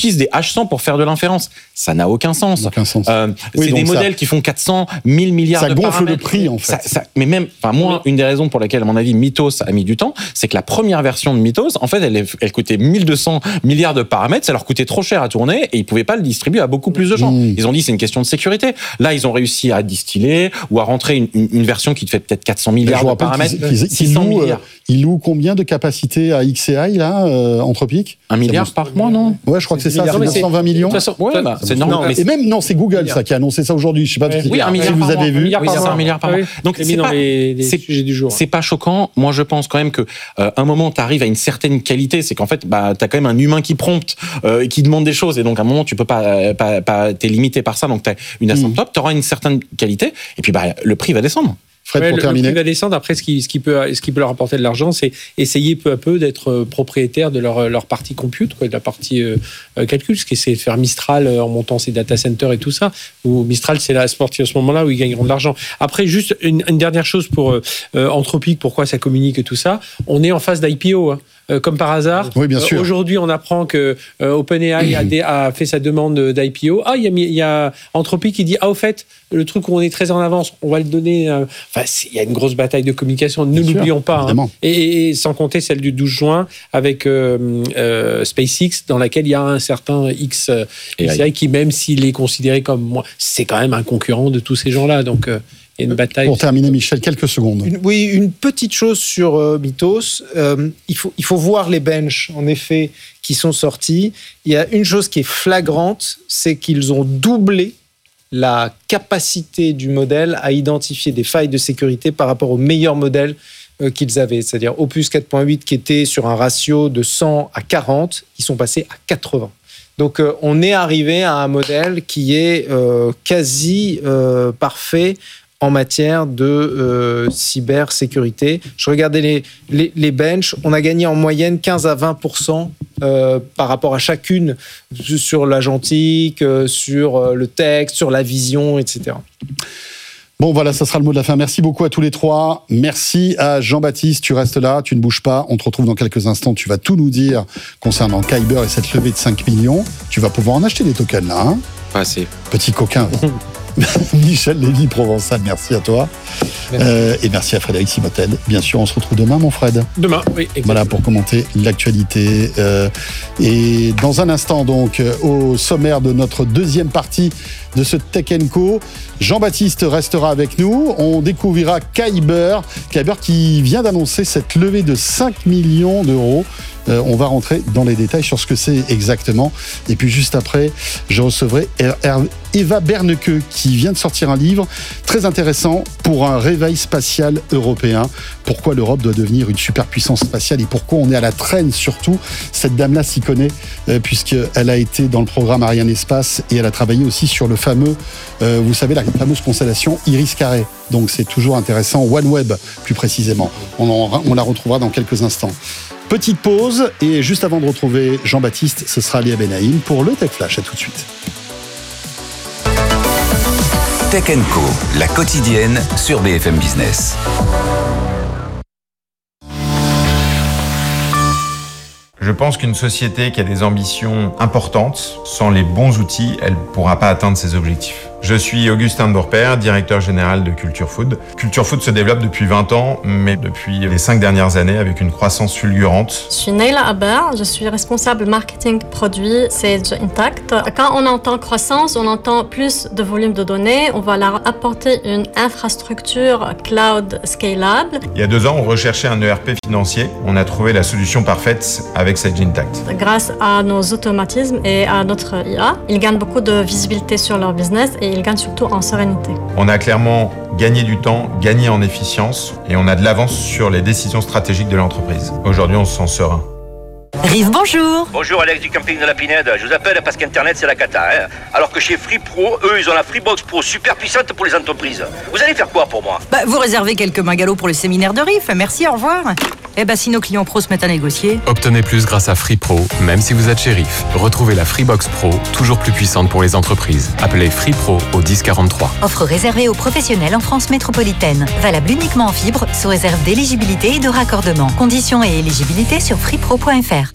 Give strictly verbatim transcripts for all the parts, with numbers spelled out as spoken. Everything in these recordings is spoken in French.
utilisent des H cent pour faire de l'inférence. Ça n'a aucun sens. Aucun sens. Euh, oui, c'est des ça, modèles qui font quatre cents, mille milliards ça de paramètres. Ça gonfle le prix, en fait. Ça, ça, mais même, enfin, moi, oui. une des raisons pour laquelle, à mon avis, Mythos a mis du temps, c'est que la première version de Mythos, en fait, elle, elle coûtait mille deux cents milliards de paramètres, ça leur coûtait trop cher à tourner et ils pouvaient pas le distribuer à beaucoup plus de gens. Mmh. Ils ont dit c'est une question de sécurité. Là, ils ont réussi à distiller ou à rentrer une, une, une version qui te fait peut-être quatre cents milliards de paramètres. Qu'ils, qu'ils, ils, louent, euh, ils louent combien de capacité à X A I, là, euh, Anthropic? Un milliard par mois, non? Ouais, je crois c'est que c'est ça, c'est neuf cent vingt millions. De toute façon, ouais, bah, c'est normal. Et même, non, c'est Google, ça, qui a annoncé ça aujourd'hui. Je sais pas ouais. si, oui, un milliard si vous par avez mois. vu. Un milliard oui, par c'est mois. un milliard par mois. Donc, c'est pas, les, les c'est, sujets du jour. C'est pas choquant. Moi, je pense quand même que, euh, un moment, tu arrives à une certaine qualité. C'est qu'en fait, bah, t'as quand même un humain qui prompte, euh, et qui demande des choses. Et donc, à un moment, tu peux pas, pas, pas t'es limité par ça. Donc, t'as une asymptote, mmh. t'auras une certaine qualité. Et puis, bah, le prix va descendre. Fred, ouais, pour le, terminer. Le prix va descendre. Après, ce qui, ce qui peut, ce qui peut leur apporter de l'argent, c'est essayer peu à peu d'être propriétaire de leur, leur partie compute, quoi, de la partie euh, calcul, ce qui est de faire Mistral en montant ses data centers et tout ça. Ou Mistral, c'est la sportive à ce moment-là où ils gagneront de l'argent. Après, juste une, une dernière chose pour euh, Anthropic, pourquoi ça communique et tout ça. On est en phase d'I P O. Hein. Euh, comme par hasard, oui, bien sûr. Euh, aujourd'hui, on apprend que euh, OpenAI a, dé, a fait sa demande d'I P O. Ah, il y a, il y a Anthropic qui dit ah, au fait, le truc où on est très en avance, on va le donner. Euh, enfin, il y a une grosse bataille de communication. Ne l'oublions pas. Hein. Et, et sans compter celle du douze juin avec euh, euh, SpaceX, dans laquelle il y a un certain X, euh, X A I qui, même s'il est considéré comme moi, c'est quand même un concurrent de tous ces gens-là. Donc euh, il y a une bataille. Pour terminer, Michel, quelques secondes. Une, oui, une petite chose sur euh, Mythos. Euh, il faut, il faut voir les benches, en effet, qui sont sortis. Il y a une chose qui est flagrante, c'est qu'ils ont doublé la capacité du modèle à identifier des failles de sécurité par rapport au meilleur modèle euh, qu'ils avaient. C'est-à-dire Opus quatre point huit qui était sur un ratio de cent à quarante, ils sont passés à quatre-vingts. Donc euh, on est arrivé à un modèle qui est euh, quasi euh, parfait en matière de euh, cybersécurité. Je regardais les, les, les benches, on a gagné en moyenne quinze à vingt pour cent euh, par rapport à chacune sur l'agentique, euh, sur euh, le texte, sur la vision, et cetera. Bon, voilà, ça sera le mot de la fin. Merci beaucoup à tous les trois. Merci à Jean-Baptiste. Tu restes là, tu ne bouges pas. On te retrouve dans quelques instants. Tu vas tout nous dire concernant Kyber et cette levée de cinq millions. Tu vas pouvoir en acheter des tokens, là. Hein pas assez. Petit coquin. Michel Lévy-Provençal, merci à toi. Merci. Euh, et merci à Frédéric Simotel. Bien sûr, on se retrouve demain, mon Fred. Demain, oui. Exactement. Voilà, pour commenter l'actualité. Euh, et dans un instant, donc, au sommaire de notre deuxième partie de ce Tech and Co, Jean-Baptiste restera avec nous. On découvrira Kyber. Kyber qui vient d'annoncer cette levée de cinq millions d'euros. Euh, on va rentrer dans les détails sur ce que c'est exactement. Et puis juste après, je recevrai Eva Berneke qui vient de sortir un livre très intéressant pour un réveil spatial européen. Pourquoi l'Europe doit devenir une superpuissance spatiale et pourquoi on est à la traîne surtout. Cette dame-là s'y connaît euh, puisqu'elle a été dans le programme Ariane Espace et elle a travaillé aussi sur le fameux, euh, vous savez, la fameuse constellation Iris Carré. Donc c'est toujours intéressant. OneWeb plus précisément. On, en, on la retrouvera dans quelques instants. Petite pause et juste avant de retrouver Jean-Baptiste, ce sera Léa Benaïm pour le Tech Flash. À tout de suite. Tech and Co, la quotidienne sur B F M Business. Je pense qu'une société qui a des ambitions importantes, sans les bons outils, elle ne pourra pas atteindre ses objectifs. Je suis Augustin de Bourpère, directeur général de Culture Food. Culture Food se développe depuis vingt ans, mais depuis les cinq dernières années avec une croissance fulgurante. Je suis Neila Aber, je suis responsable marketing produit Sage Intacct. Quand on entend croissance, on entend plus de volume de données. On va leur apporter une infrastructure cloud scalable. Il y a deux ans, on recherchait un E R P financier. On a trouvé la solution parfaite avec Sage Intacct. Grâce à nos automatismes et à notre I A, ils gagnent beaucoup de visibilité sur leur business et ils gagnent surtout en sérénité. On a clairement gagné du temps, gagné en efficience et on a de l'avance sur les décisions stratégiques de l'entreprise. Aujourd'hui, on se sent serein. Rive, bonjour. Bonjour, Alex du camping de la Pinède. Je vous appelle parce qu'Internet, c'est la cata. Hein, alors que chez Free Pro, eux, ils ont la Freebox Pro super puissante pour les entreprises. Vous allez faire quoi pour moi? Bah, vous réservez quelques magalos pour le séminaire de Rive. Merci, au revoir. Eh ben, si nos clients pros se mettent à négocier. Obtenez plus grâce à Free Pro, même si vous êtes chez Rive. Retrouvez la Freebox Pro, toujours plus puissante pour les entreprises. Appelez Free Pro au dix quarante-trois. Offre réservée aux professionnels en France métropolitaine. Valable uniquement en fibre, sous réserve d'éligibilité et de raccordement. Conditions et éligibilité sur freepro point f r.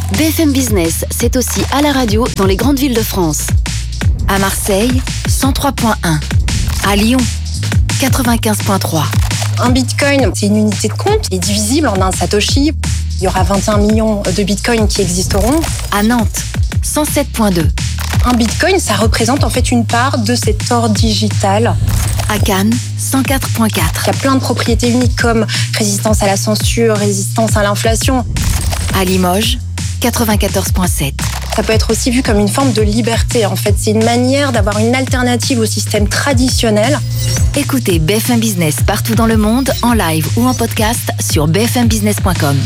B F M Business, c'est aussi à la radio dans les grandes villes de France. À Marseille, cent trois virgule un. À Lyon, quatre-vingt-quinze virgule trois. Un bitcoin, c'est une unité de compte, il est divisible en un satoshi. Il y aura vingt et un millions de bitcoins qui existeront. À Nantes, cent sept virgule deux. Un bitcoin, ça représente en fait une part de cet or digital. À Cannes, cent quatre virgule quatre. Il y a plein de propriétés uniques comme résistance à la censure, résistance à l'inflation. À Limoges, quatre-vingt-quatorze virgule sept. Ça peut être aussi vu comme une forme de liberté. En fait, c'est une manière d'avoir une alternative au système traditionnel. Écoutez B F M Business partout dans le monde, en live ou en podcast sur b f m business point com.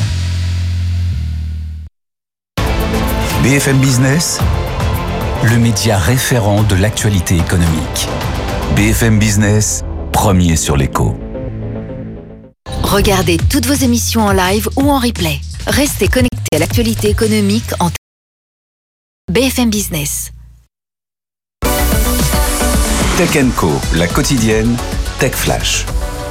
B F M Business, le média référent de l'actualité économique. B F M Business, premier sur l'écho. Regardez toutes vos émissions en live ou en replay. Restez connectés à l'actualité économique en B F M Business. Tech and Co, la quotidienne Tech Flash.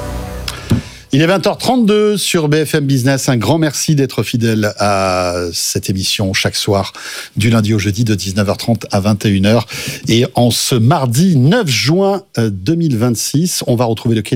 Il est vingt heures trente-deux sur B F M Business. Un grand merci d'être fidèle à cette émission chaque soir, du lundi au jeudi, de dix-neuf heures trente à vingt et une heures. Et en ce mardi neuf juin deux mille vingt-six, on va retrouver le,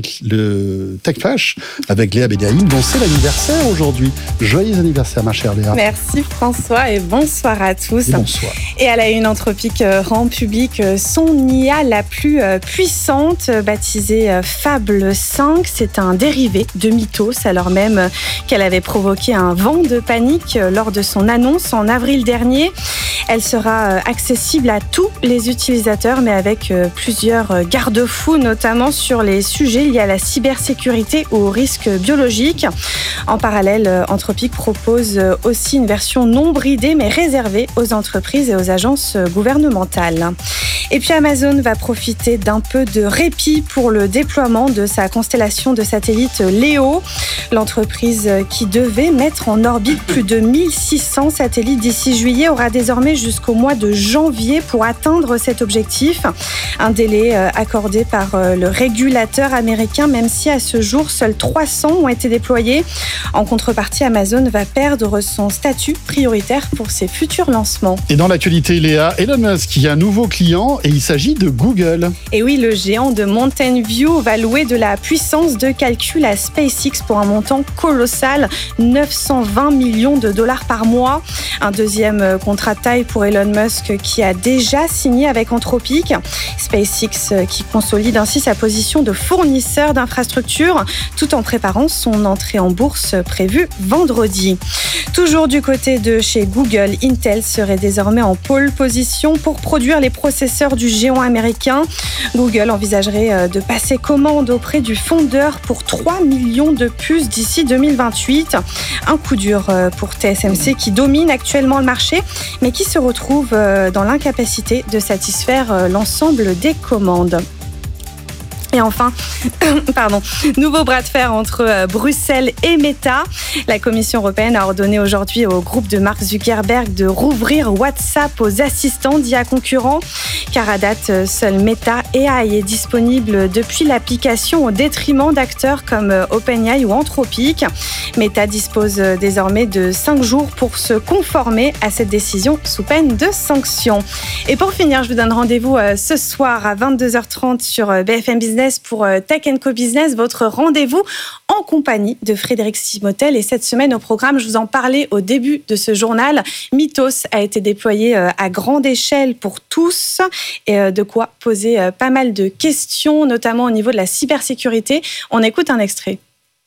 le Tech Flash avec Léa Bedaïm, dont c'est l'anniversaire aujourd'hui. Joyeux anniversaire, ma chère Léa. Merci François et bonsoir à tous. Et bonsoir. Et à la une, Anthropic rend public son I A la plus puissante, baptisée Fable cinq. C'est un dérivé de Mythos, alors même qu'elle avait provoqué un vent de panique lors de son annonce en avril dernier. Elle sera accessible à tous les utilisateurs, mais avec plusieurs garde-fous, notamment sur les sujets liés à la cybersécurité ou aux risques biologiques. En parallèle, Anthropic propose aussi une version non bridée, mais réservée aux entreprises et aux agences gouvernementales. Et puis Amazon va profiter d'un peu de répit pour le déploiement de sa constellation de satellites Léo. L'entreprise qui devait mettre en orbite plus de mille six cents satellites d'ici juillet aura désormais jusqu'au mois de janvier pour atteindre cet objectif. Un délai accordé par le régulateur américain, même si à ce jour, seuls trois cents ont été déployés. En contrepartie, Amazon va perdre son statut prioritaire pour ses futurs lancements. Et dans l'actualité, Léa, Elon Musk, il y a un nouveau client et il s'agit de Google. Et oui, le géant de Mountain View va louer de la puissance de calcul à SpaceX pour un montant colossal, neuf cent vingt millions de dollars par mois. Un deuxième contrat de taille pour Elon Musk qui a déjà signé avec Anthropic. SpaceX qui consolide ainsi sa position de fournisseur d'infrastructures tout en préparant son entrée en bourse prévue vendredi. Toujours du côté de chez Google, Intel serait désormais en pole position pour produire les processeurs du géant américain. Google envisagerait de passer commande auprès du fondeur pour trois millions de puces d'ici deux mille vingt-huit. Un coup dur pour T S M C qui domine actuellement le marché, mais qui se retrouve dans l'incapacité de satisfaire l'ensemble des commandes. Et enfin, pardon, nouveau bras de fer entre Bruxelles et Meta. La Commission européenne a ordonné aujourd'hui au groupe de Mark Zuckerberg de rouvrir WhatsApp aux assistants d'I A concurrents, car à date, seul Meta A I est disponible depuis l'application au détriment d'acteurs comme OpenAI ou Anthropic. Meta dispose désormais de cinq jours pour se conformer à cette décision sous peine de sanctions. Et pour finir, je vous donne rendez-vous ce soir à vingt-deux heures trente sur B F M Business pour Tech and Co Business, votre rendez-vous en compagnie de Frédéric Simotel. Et cette semaine au programme, je vous en parlais au début de ce journal, Mythos a été déployé à grande échelle pour tous, et de quoi poser pas mal de questions, notamment au niveau de la cybersécurité. On écoute un extrait.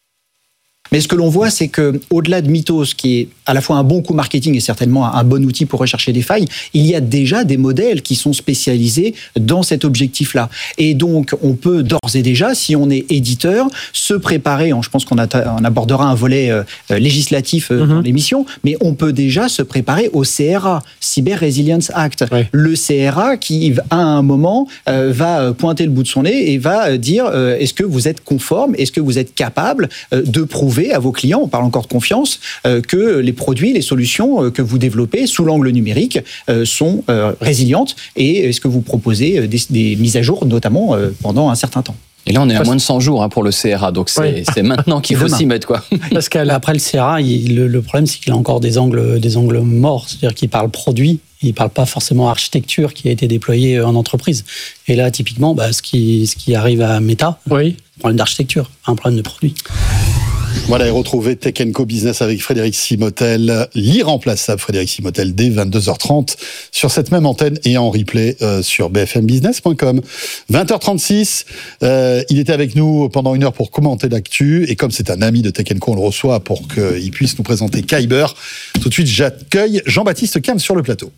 Mais ce que l'on voit, c'est que au-delà de Mythos, qui est à la fois un bon coup marketing et certainement un bon outil pour rechercher des failles, il y a déjà des modèles qui sont spécialisés dans cet objectif-là. Et donc, on peut d'ores et déjà, si on est éditeur, se préparer, je pense qu'on on abordera un volet euh, législatif euh, mm-hmm. dans l'émission, mais on peut déjà se préparer au C R A, Cyber Resilience Act. Oui. Le C R A qui, à un moment, euh, va pointer le bout de son nez et va dire euh, est-ce que vous êtes conforme, est-ce que vous êtes capable euh, de prouver à vos clients, on parle encore de confiance, euh, que les produits, les solutions euh, que vous développez sous l'angle numérique euh, sont euh, résilientes, et est-ce que vous proposez des, des mises à jour, notamment euh, pendant un certain temps. Et là, on est à moins de cent jours hein, pour le C R A, donc c'est, oui. c'est maintenant qu'il faut s'y mettre, quoi. Parce qu'après le C R A, il, le, le problème, c'est qu'il a encore des angles, des angles morts, c'est-à-dire qu'il parle produit, il ne parle pas forcément architecture qui a été déployée en entreprise. Et là, typiquement, bah, ce, qui, ce qui arrive à Meta, oui. un problème d'architecture, un problème de produit. Voilà, et retrouvez Tech and Co Business avec Frédéric Simotel, l'irremplaçable Frédéric Simotel, dès vingt-deux heures trente sur cette même antenne et en replay euh, sur b f m business point com. vingt heures trente-six, euh, il était avec nous pendant une heure pour commenter l'actu, et comme c'est un ami de Tech and Co, on le reçoit pour qu'il puisse nous présenter Kyber. Tout de suite, j'accueille Jean-Baptiste Cam sur le plateau.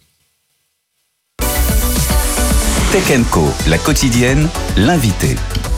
Tech and Co, la quotidienne, l'invité.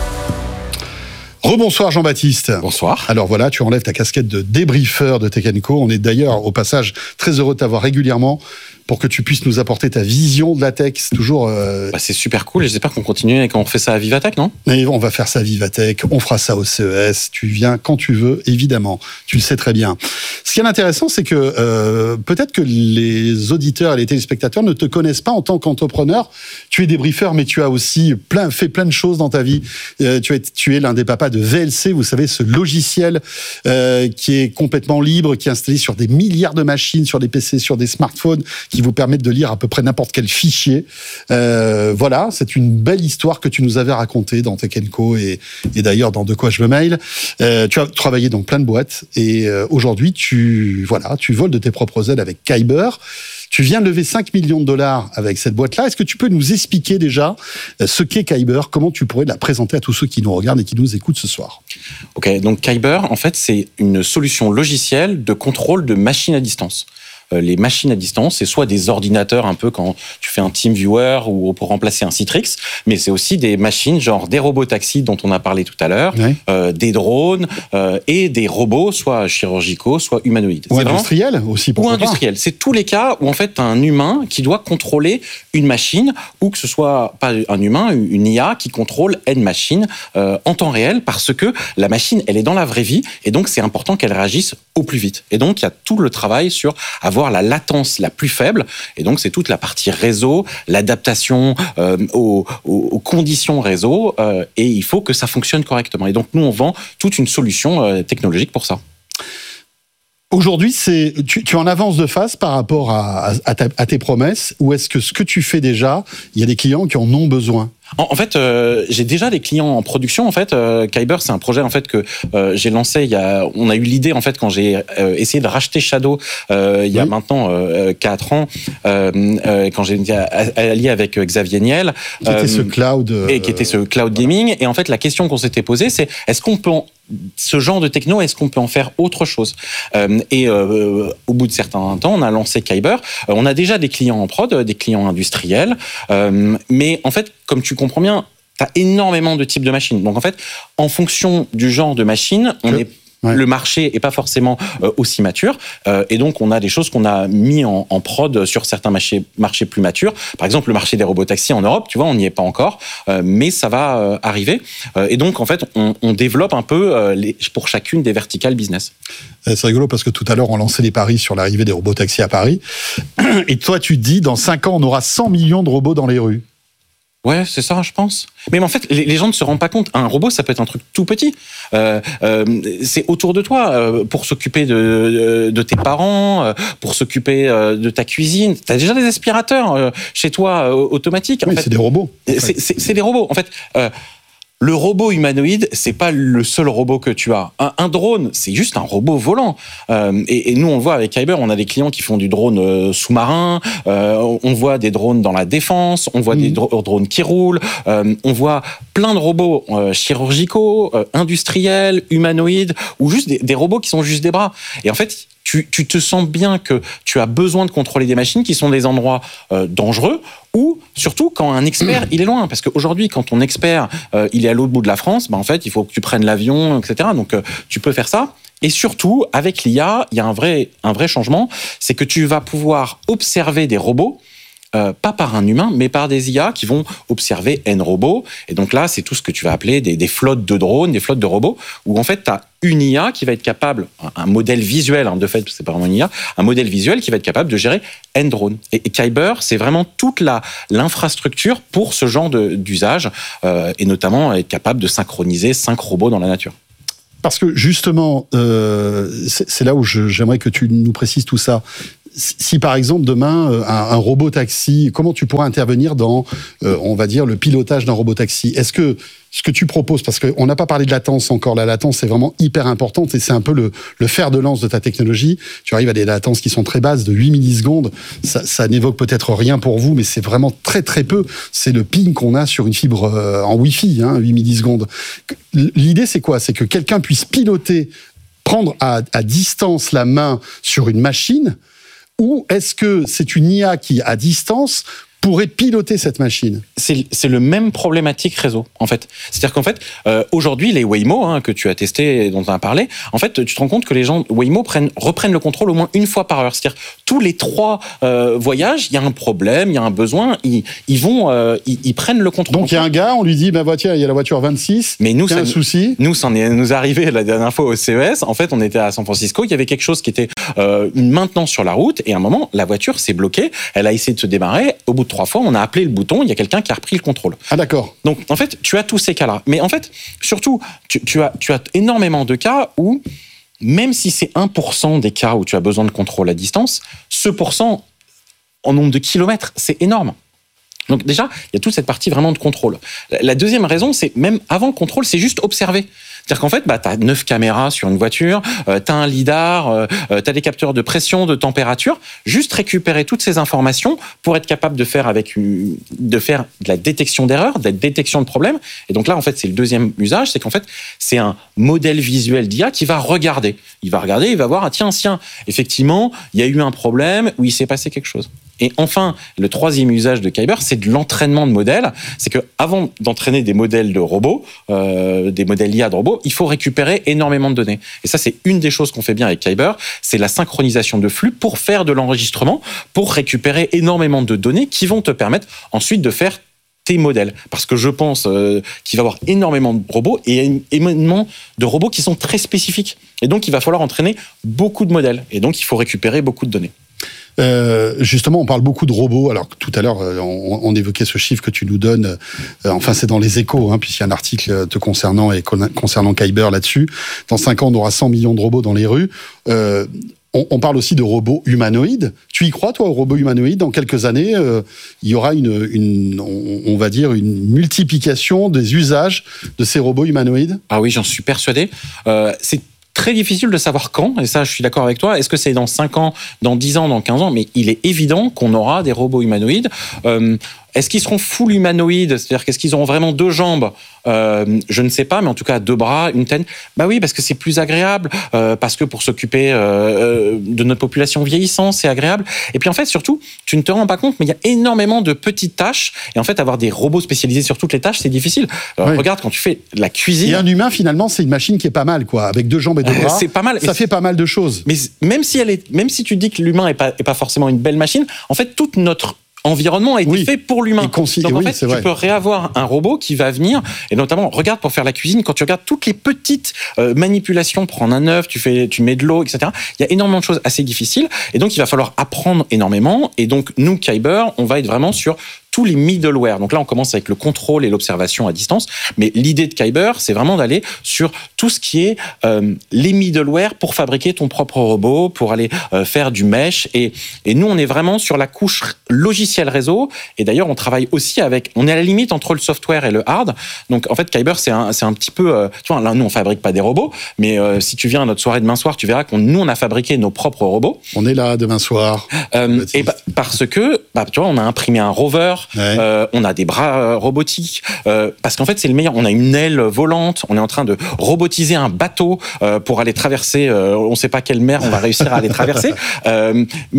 Rebonsoir Jean-Baptiste. Bonsoir. Alors voilà, tu enlèves ta casquette de débriefeur de Tech and Co. On est d'ailleurs au passage très heureux de t'avoir régulièrement pour que tu puisses nous apporter ta vision de la tech. C'est toujours... Euh... Bah, c'est super cool et j'espère qu'on continue et qu'on refait ça à Vivatech, non ? Et on va faire ça à Vivatech, on fera ça au C E S, tu viens quand tu veux, évidemment. Tu le sais très bien. Ce qui est intéressant, c'est que euh, peut-être que les auditeurs et les téléspectateurs ne te connaissent pas en tant qu'entrepreneur. Tu es débriefeur, mais tu as aussi plein, fait plein de choses dans ta vie. Euh, tu es, tu es l'un des papas de V L C, vous savez, ce logiciel euh, qui est complètement libre, qui est installé sur des milliards de machines, sur des P C, sur des smartphones, qui vous permettent de lire à peu près n'importe quel fichier. Euh, voilà, c'est une belle histoire que tu nous avais racontée dans Tech and Co et, et d'ailleurs dans De quoi je me mail. Euh, tu as travaillé dans plein de boîtes et euh, aujourd'hui, tu, voilà, tu voles de tes propres ailes avec Kyber. Tu viens de lever cinq millions de dollars avec cette boîte-là. Est-ce que tu peux nous expliquer déjà ce qu'est Kyber ? Comment tu pourrais la présenter à tous ceux qui nous regardent et qui nous écoutent ce soir ? Ok, donc Kyber, en fait, c'est une solution logicielle de contrôle de machines à distance. Les machines à distance, c'est soit des ordinateurs un peu quand tu fais un TeamViewer ou pour remplacer un Citrix, mais c'est aussi des machines genre des robots taxis dont on a parlé tout à l'heure, oui. euh, des drones euh, et des robots soit chirurgicaux, soit humanoïdes. Ou industriels aussi, pourquoi Ou industriels. C'est tous les cas où en fait tu as un humain qui doit contrôler une machine ou que ce soit pas un humain, une I A qui contrôle une machine euh, en temps réel parce que la machine, elle est dans la vraie vie et donc c'est important qu'elle réagisse au plus vite. Et donc il y a tout le travail sur avoir la latence la plus faible, et donc c'est toute la partie réseau, l'adaptation euh, aux, aux, aux conditions réseau, euh, et il faut que ça fonctionne correctement. Et donc nous, on vend toute une solution euh, technologique pour ça. Aujourd'hui, c'est, tu, tu es en avance de phase par rapport à, à, ta, à tes promesses, ou est-ce que ce que tu fais déjà, il y a des clients qui en ont besoin ? En, en fait, euh, j'ai déjà des clients en production. En fait, euh, Kyber, c'est un projet en fait que euh, j'ai lancé. Il y a, on a eu l'idée en fait quand j'ai euh, essayé de racheter Shadow euh, il y a oui. maintenant euh, quatre ans, euh, euh, quand j'ai été allié avec Xavier Niel, qui euh, était ce cloud euh... et qui était ce cloud gaming. Et en fait, la question qu'on s'était posée, c'est est-ce qu'on peut en, ce genre de techno, est-ce qu'on peut en faire autre chose ? euh, Et euh, au bout de certains temps, on a lancé Kyber. Euh, on a déjà des clients en prod, des clients industriels, euh, mais en fait, comme tu comprends bien, tu as énormément de types de machines. Donc en fait, en fonction du genre de machine, on est Ouais. le marché est pas forcément euh, aussi mature euh, et donc on a des choses qu'on a mis en, en prod sur certains marchés, marchés plus matures. Par exemple, le marché des robots taxis en Europe, tu vois, on n'y est pas encore, euh, mais ça va euh, arriver. Euh, et donc en fait, on, on développe un peu euh, les, pour chacune des verticales business. C'est rigolo parce que tout à l'heure on lançait les paris sur l'arrivée des robots taxis à Paris. Et toi, tu te dis dans cinq ans on aura cent millions de robots dans les rues. Ouais, c'est ça, je pense. Mais en fait, les gens ne se rendent pas compte. Un robot, ça peut être un truc tout petit. Euh, euh, c'est autour de toi, euh, pour s'occuper de, de, de tes parents, euh, pour s'occuper euh, de ta cuisine. T'as déjà des aspirateurs euh, chez toi euh, automatiques. Oui, en fait, c'est des robots. En fait. c'est, c'est, c'est des robots. En fait, euh, le robot humanoïde, c'est pas le seul robot que tu as. Un, un drone, c'est juste un robot volant. Euh, et, et nous, on le voit avec Kyber, on a des clients qui font du drone euh, sous-marin, euh, on voit des drones dans la défense, on voit mmh. des dro- drones qui roulent, euh, on voit plein de robots euh, chirurgicaux, euh, industriels, humanoïdes, ou juste des, des robots qui sont juste des bras. Et en fait, Tu, tu te sens bien que tu as besoin de contrôler des machines qui sont des endroits euh, dangereux ou surtout quand un expert il est loin, parce qu'aujourd'hui quand ton expert euh, il est à l'autre bout de la France, bah, en fait il faut que tu prennes l'avion, et cetera. Donc euh, tu peux faire ça. Et surtout avec l'I A, il y a un vrai un vrai changement, c'est que tu vas pouvoir observer des robots euh, pas par un humain, mais par des I A qui vont observer N robots. Et donc là, c'est tout ce que tu vas appeler des, des flottes de drones, des flottes de robots, où en fait, tu as une I A qui va être capable, un modèle visuel, hein, de fait, c'est pas vraiment une I A, un modèle visuel qui va être capable de gérer N drones. Et, et Kyber, c'est vraiment toute la, l'infrastructure pour ce genre de, d'usage, euh, et notamment être capable de synchroniser cinq robots dans la nature. Parce que justement, euh, c'est, c'est là où je, j'aimerais que tu nous précises tout ça. Si par exemple demain un, un robot taxi, comment tu pourras intervenir dans, euh, on va dire, le pilotage d'un robot taxi? Est-ce que ce que tu proposes, parce qu'on n'a pas parlé de latence encore, la latence c'est vraiment hyper importante et c'est un peu le, le fer de lance de ta technologie. Tu arrives à des latences qui sont très basses, de huit millisecondes. Ça, ça n'évoque peut-être rien pour vous, mais c'est vraiment très très peu. C'est le ping qu'on a sur une fibre euh, en Wi-Fi, hein, huit millisecondes. L'idée c'est quoi? C'est que quelqu'un puisse piloter, prendre à, à distance la main sur une machine. Ou est-ce que c'est une I A qui, à distance, pourrait piloter cette machine? C'est, c'est le même problématique réseau, en fait. C'est-à-dire qu'en fait, euh, aujourd'hui, les Waymo, hein, que tu as testé et dont on a parlé, en fait, tu te rends compte que les gens Waymo prennent, reprennent le contrôle au moins une fois par heure. C'est-à-dire, tous les trois euh, voyages, il y a un problème, il y a un besoin, ils, ils vont, euh, ils, ils prennent le contrôle. Donc, il y a un gars, on lui dit, ben, bah, tiens, il y a la voiture vingt-six, mais nous, il y a ça, un souci. Nous, ça en est nous arrivé la dernière fois au C E S. En fait, on était à San Francisco, il y avait quelque chose qui était euh, une maintenance sur la route, et à un moment, la voiture s'est bloquée, elle a essayé de se démarrer, au bout de trois fois, on a appelé le bouton, il y a quelqu'un qui a repris le contrôle. Ah d'accord. Donc en fait, tu as tous ces cas-là. Mais en fait, surtout, tu, tu, as, tu as énormément de cas où, même si c'est un pour cent des cas où tu as besoin de contrôle à distance, ce pourcent en nombre de kilomètres, c'est énorme. Donc déjà, il y a toute cette partie vraiment de contrôle. La deuxième raison, c'est même avant le contrôle, c'est juste observer. C'est-à-dire qu'en fait, bah, tu as neuf caméras sur une voiture, euh, tu as un lidar, euh, tu as des capteurs de pression, de température. Juste récupérer toutes ces informations pour être capable de faire, avec une, de faire de la détection d'erreurs, de la détection de problèmes. Et donc là, en fait, c'est le deuxième usage, c'est qu'en fait, c'est un modèle visuel d'I A qui va regarder. Il va regarder, il va voir, ah, tiens, tiens, effectivement, il y a eu un problème où il s'est passé quelque chose. Et enfin, le troisième usage de Kyber, c'est de l'entraînement de modèles. C'est que avant d'entraîner des modèles de robots, euh, des modèles I A de robots, il faut récupérer énormément de données. Et ça, c'est une des choses qu'on fait bien avec Kyber, c'est la synchronisation de flux pour faire de l'enregistrement, pour récupérer énormément de données qui vont te permettre ensuite de faire tes modèles. Parce que je pense euh, qu'il va y avoir énormément de robots et énormément de robots qui sont très spécifiques. Et donc, il va falloir entraîner beaucoup de modèles. Et donc, il faut récupérer beaucoup de données. Euh, justement, on parle beaucoup de robots. Alors tout à l'heure, on, on évoquait ce chiffre que tu nous donnes. Euh, enfin, c'est dans les Échos, hein, puisqu'il y a un article te concernant et concernant Kyber là-dessus. Dans cinq ans, on aura cent millions de robots dans les rues. Euh, on, on parle aussi de robots humanoïdes. Tu y crois, toi, aux robots humanoïdes? Dans quelques années, euh, il y aura une, une on, on va dire, une multiplication des usages de ces robots humanoïdes? Ah oui, j'en suis persuadé. Euh, c'est très difficile de savoir quand, et ça je suis d'accord avec toi, est-ce que c'est dans cinq ans, dans dix ans, dans quinze ans, mais il est évident qu'on aura des robots humanoïdes. Euh, est-ce qu'ils seront full humanoïdes, c'est-à-dire qu'est-ce qu'ils auront vraiment deux jambes? euh, Je ne sais pas, mais en tout cas deux bras, une tête. Bah oui, parce que c'est plus agréable, euh, parce que pour s'occuper euh, de notre population vieillissante, c'est agréable. Et puis en fait, surtout, tu ne te rends pas compte, mais il y a énormément de petites tâches, et en fait, avoir des robots spécialisés sur toutes les tâches, c'est difficile. Alors, oui. Regarde, quand tu fais la cuisine... Et un humain, finalement, c'est une machine qui est pas mal, quoi, avec deux jambes et deux bras. C'est pas mal. Ça fait pas mal de choses. Mais même si elle est, même si tu dis que l'humain est pas, est pas forcément une belle machine, en fait, toute notre environnement a été oui. fait pour l'humain. Consi- Donc en oui, fait, tu vrai. peux réavoir un robot qui va venir, et notamment, regarde pour faire la cuisine, quand tu regardes toutes les petites euh, manipulations, prendre un œuf, tu fais, tu mets de l'eau, et cetera. Il y a énormément de choses assez difficiles, et donc il va falloir apprendre énormément. Et donc nous, Kyber, on va être vraiment sur tous les middleware. Donc là, on commence avec le contrôle et l'observation à distance. Mais l'idée de Kyber, c'est vraiment d'aller sur tout ce qui est euh, les middleware pour fabriquer ton propre robot, pour aller euh, faire du mesh. Et, et nous, on est vraiment sur la couche logiciel réseau. Et d'ailleurs, on travaille aussi avec... On est à la limite entre le software et le hard. Donc en fait, Kyber, c'est un, c'est un petit peu... Euh, tu vois, là, nous, on fabrique pas des robots. Mais euh, si tu viens à notre soirée demain soir, tu verras qu'on nous, on a fabriqué nos propres robots. On est là demain soir. Euh, et bah, parce que, bah, tu vois, on a imprimé un rover. Ouais. Euh, on a des bras euh, robotiques, euh, parce qu'en fait c'est le meilleur. On a une aile volante, on est en train de robotiser un bateau euh, pour aller traverser, euh, on ne sait pas quelle mer on va réussir à aller traverser, euh, mais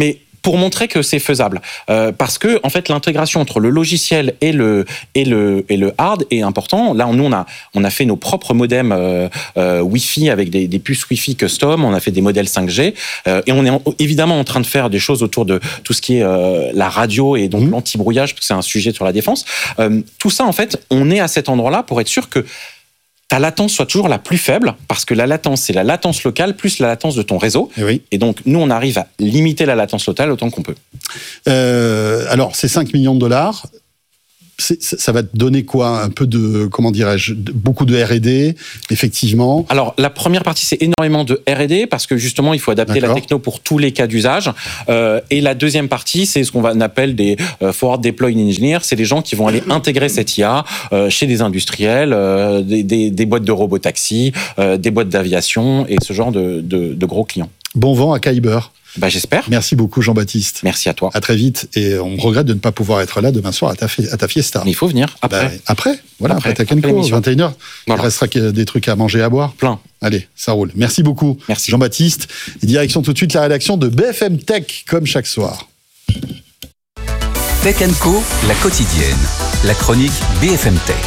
pour montrer que c'est faisable. Euh, parce que en fait, l'intégration entre le logiciel et le et le et le hard est important. Là, nous on a on a fait nos propres modems euh, euh, Wi-Fi avec des, des puces Wi-Fi custom. On a fait des modèles cinq G euh, et on est en, évidemment en train de faire des choses autour de tout ce qui est euh, la radio et donc mmh. l'anti-brouillage, parce que c'est un sujet sur la défense. Euh, tout ça, en fait, on est à cet endroit-là pour être sûr que ta latence soit toujours la plus faible, parce que la latence, c'est la latence locale plus la latence de ton réseau. Et, oui. et donc, nous, on arrive à limiter la latence locale autant qu'on peut. Euh, alors, c'est cinq millions de dollars. C'est, ça va te donner quoi? Un peu de, comment dirais-je, beaucoup de R et D, effectivement. Alors, la première partie, c'est énormément de R et D, parce que justement, il faut adapter D'accord. la techno pour tous les cas d'usage. Euh, et la deuxième partie, c'est ce qu'on va, on appelle des euh, Forward Deployed Engineers. C'est des gens qui vont aller intégrer cette I A euh, chez des industriels, euh, des, des, des boîtes de robotaxi, euh, des boîtes d'aviation et ce genre de, de, de gros clients. Bon vent à Kyber. Bah, j'espère. Merci beaucoup, Jean-Baptiste. Merci à toi. À très vite. Et on regrette de ne pas pouvoir être là demain soir à ta, à ta fiesta. Mais il faut venir après. Bah, après, voilà, après, après Tech and Co, vingt et une heures. Voilà. Il restera des trucs à manger et à boire. Plein. Allez, ça roule. Merci beaucoup, Merci. Jean-Baptiste. Et direction tout de suite la rédaction de B F M Tech, comme chaque soir. Tech and Co, la quotidienne. La chronique B F M Tech.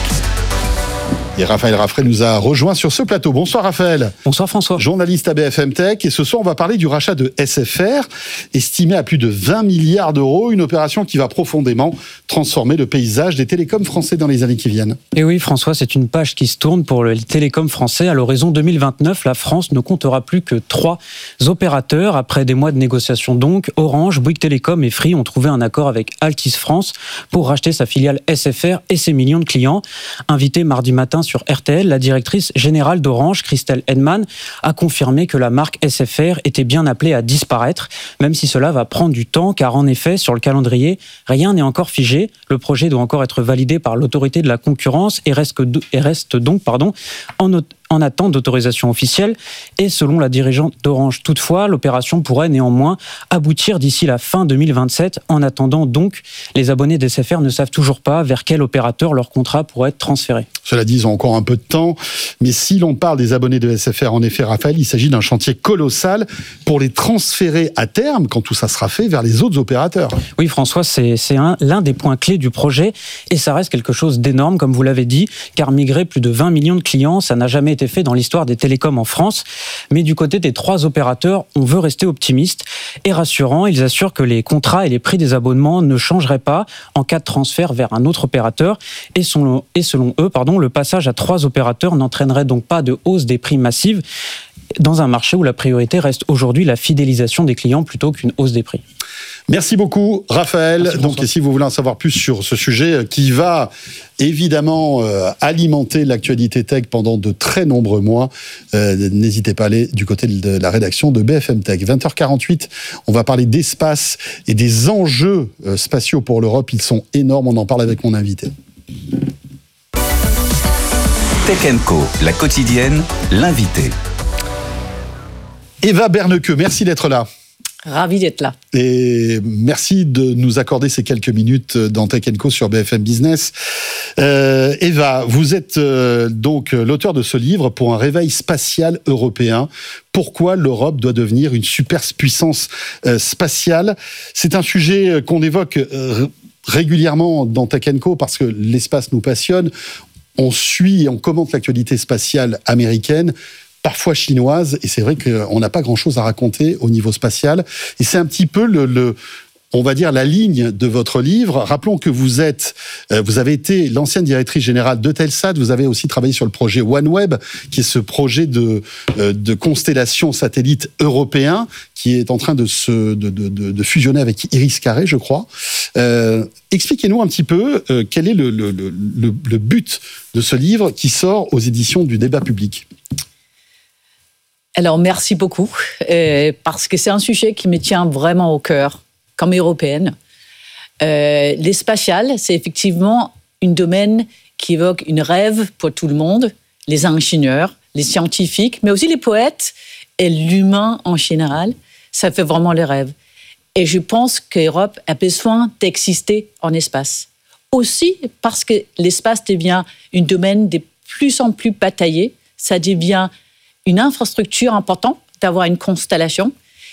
Et Raphaël Raffray nous a rejoint sur ce plateau. Bonsoir Raphaël. Bonsoir François. Journaliste à B F M Tech. Et ce soir, on va parler du rachat de S F R, estimé à plus de vingt milliards d'euros. Une opération qui va profondément transformer le paysage des télécoms français dans les années qui viennent. Et oui François, c'est une page qui se tourne pour les télécoms français. À l'horizon deux mille vingt-neuf, la France ne comptera plus que trois opérateurs. Après des mois de négociations donc, Orange, Bouygues Télécom et Free ont trouvé un accord avec Altice France pour racheter sa filiale S F R et ses millions de clients. Invité mardi matin sur R T L, la directrice générale d'Orange, Christelle Hedman, a confirmé que la marque S F R était bien appelée à disparaître, même si cela va prendre du temps, car en effet, sur le calendrier, rien n'est encore figé. Le projet doit encore être validé par l'autorité de la concurrence et reste, et reste donc pardon, en en attente d'autorisation officielle. Et selon la dirigeante d'Orange, toutefois, l'opération pourrait néanmoins aboutir d'ici la fin deux mille vingt-sept. En attendant donc, les abonnés d'S F R ne savent toujours pas vers quel opérateur leur contrat pourrait être transféré. Cela dit, ils ont encore un peu de temps. Mais si l'on parle des abonnés de S F R, en effet, Raphaël, il s'agit d'un chantier colossal pour les transférer à terme, quand tout ça sera fait, vers les autres opérateurs. Oui, François, c'est, c'est un, l'un des points clés du projet. Et ça reste quelque chose d'énorme, comme vous l'avez dit, car migrer plus de vingt millions de clients, ça n'a jamais été fait dans l'histoire des télécoms en France. Mais du côté des trois opérateurs, on veut rester optimiste et rassurant. Ils assurent que les contrats et les prix des abonnements ne changeraient pas en cas de transfert vers un autre opérateur. Et selon, et selon eux, pardon, le passage à trois opérateurs n'entraînerait donc pas de hausse des prix massive dans un marché où la priorité reste aujourd'hui la fidélisation des clients plutôt qu'une hausse des prix. Merci beaucoup, Raphaël. Merci, Donc, et si vous voulez en savoir plus sur ce sujet qui va évidemment euh, alimenter l'actualité tech pendant de très nombreux mois, euh, n'hésitez pas à aller du côté de la rédaction de B F M Tech. vingt heures quarante-huit, on va parler d'espace et des enjeux euh, spatiaux pour l'Europe. Ils sont énormes. On en parle avec mon invité. Tech and Co, la quotidienne, l'invité. Eva Berneke, merci d'être là. Ravi d'être là. Et merci de nous accorder ces quelques minutes dans Tech and Co sur B F M Business. Euh, Eva, vous êtes euh, donc l'auteur de ce livre pour un réveil spatial européen. Pourquoi l'Europe doit devenir une superpuissance euh, spatiale? C'est un sujet qu'on évoque euh, régulièrement dans Tech and Co parce que l'espace nous passionne. On suit et on commente l'actualité spatiale américaine, parfois chinoise, et c'est vrai qu'on n'a pas grand-chose à raconter au niveau spatial. Et c'est un petit peu le, le on va dire, la ligne de votre livre. Rappelons que vous êtes, euh, vous avez été l'ancienne directrice générale de Telsat. Vous avez aussi travaillé sur le projet OneWeb, qui est ce projet de, euh, de constellation satellite européen qui est en train de se, de, de, de, de fusionner avec Iris Carré, je crois. Euh, expliquez-nous un petit peu euh, quel est le, le, le, le but de ce livre qui sort aux éditions du Débat public. Alors, merci beaucoup, euh, parce que c'est un sujet qui me tient vraiment au cœur, comme européenne. Euh, les spatiales, c'est effectivement un domaine qui évoque une rêve pour tout le monde, les ingénieurs, les scientifiques, mais aussi les poètes et l'humain en général. Ça fait vraiment le rêve. Et je pense que l'Europe a besoin d'exister en espace. Aussi parce que l'espace devient un domaine de plus en plus bataillé, ça devient une infrastructure importante d'avoir une constellation.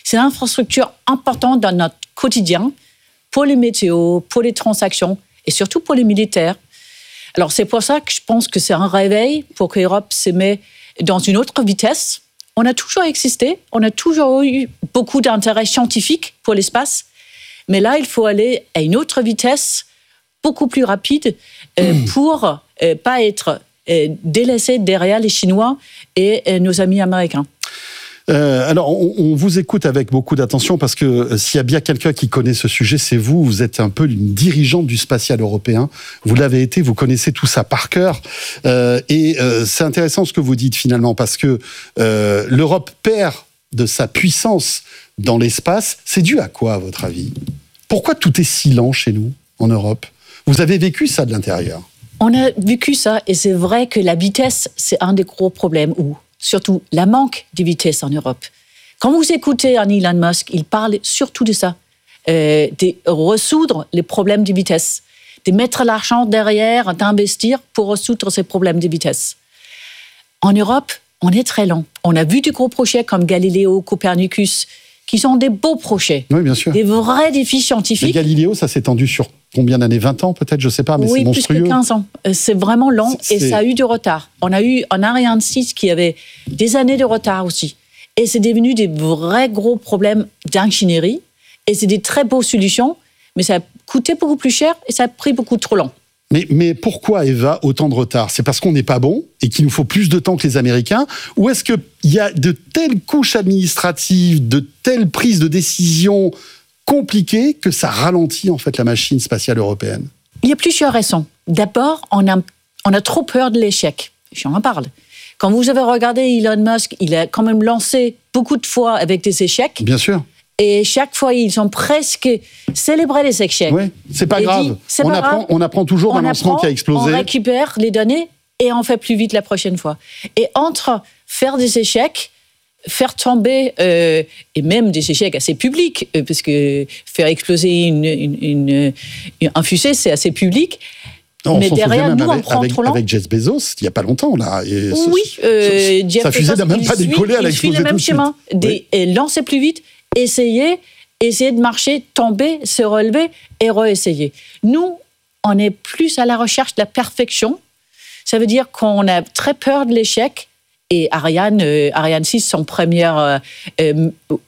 C'est une infrastructure importante dans notre quotidien pour les météos, pour les transactions et surtout pour les militaires. Alors, c'est pour ça que je pense que c'est un réveil pour que l'Europe se mette dans une autre vitesse. On a toujours existé, on a toujours eu beaucoup d'intérêt scientifique pour l'espace, mais là, il faut aller à une autre vitesse, beaucoup plus rapide, euh, mmh. pour euh, pas être euh, délaissé derrière les Chinois et euh, nos amis américains. Euh, alors, on, on vous écoute avec beaucoup d'attention parce que euh, s'il y a bien quelqu'un qui connaît ce sujet, c'est vous. Vous êtes un peu une dirigeante du spatial européen. Vous l'avez été, vous connaissez tout ça par cœur. Euh, et euh, c'est intéressant ce que vous dites finalement parce que euh, l'Europe perd de sa puissance dans l'espace. C'est dû à quoi, à votre avis ? Pourquoi tout est si lent chez nous, en Europe ? Vous avez vécu ça de l'intérieur ? On a vécu ça et c'est vrai que la vitesse, c'est un des gros problèmes où surtout la manque de vitesse en Europe. Quand vous écoutez un Elon Musk, il parle surtout de ça, euh, de résoudre les problèmes de vitesse, de mettre l'argent derrière, d'investir pour résoudre ces problèmes de vitesse. En Europe, on est très lent. On a vu des gros projets comme Galileo, Copernicus, qui sont des beaux projets, oui, bien sûr. Des vrais défis scientifiques. Mais Galileo, ça s'est étendu sur combien d'années ? vingt ans peut-être, je ne sais pas, mais oui, c'est monstrueux. Oui, plus que quinze ans. C'est vraiment lent c'est... et ça a eu du retard. On a eu un Ariane six qui avait des années de retard aussi. Et c'est devenu des vrais gros problèmes d'ingénierie. Et c'est des très beaux solutions, mais ça a coûté beaucoup plus cher et ça a pris beaucoup trop long. Mais, mais pourquoi, Eva, autant de retard ? C'est parce qu'on n'est pas bon et qu'il nous faut plus de temps que les Américains ? Ou est-ce qu'il y a de telles couches administratives, de telles prises de décision compliquées que ça ralentit en fait la machine spatiale européenne ? Il y a plusieurs raisons. D'abord, on a, on a trop peur de l'échec. J'en parle. Quand vous avez regardé Elon Musk, il a quand même lancé beaucoup de fois avec des échecs. Bien sûr. Et chaque fois, ils ont presque célébré les échecs. Oui, c'est pas et grave. Dit, c'est on, pas apprend, grave. on apprend toujours d'un lancement qui a explosé. On récupère les données et on fait plus vite la prochaine fois. Et entre faire des échecs, faire tomber, euh, et même des échecs assez publics, euh, parce que faire exploser une, une, une, une, un fusée, c'est assez public. Non, mais derrière, nous, avec, on prend avec, trop long. Avec Jeff Bezos, il n'y a pas longtemps, là. Et oui, ce, euh, ce, Jeff sa fusée n'a même pas suit, décollé, elle a explosé tout de suite. Il suit le même chemin, des, oui. lancer plus vite, essayer, essayer de marcher, tomber, se relever et réessayer. Nous, on est plus à la recherche de la perfection. Ça veut dire qu'on a très peur de l'échec. Et Ariane, euh, Ariane six, son premier euh, euh,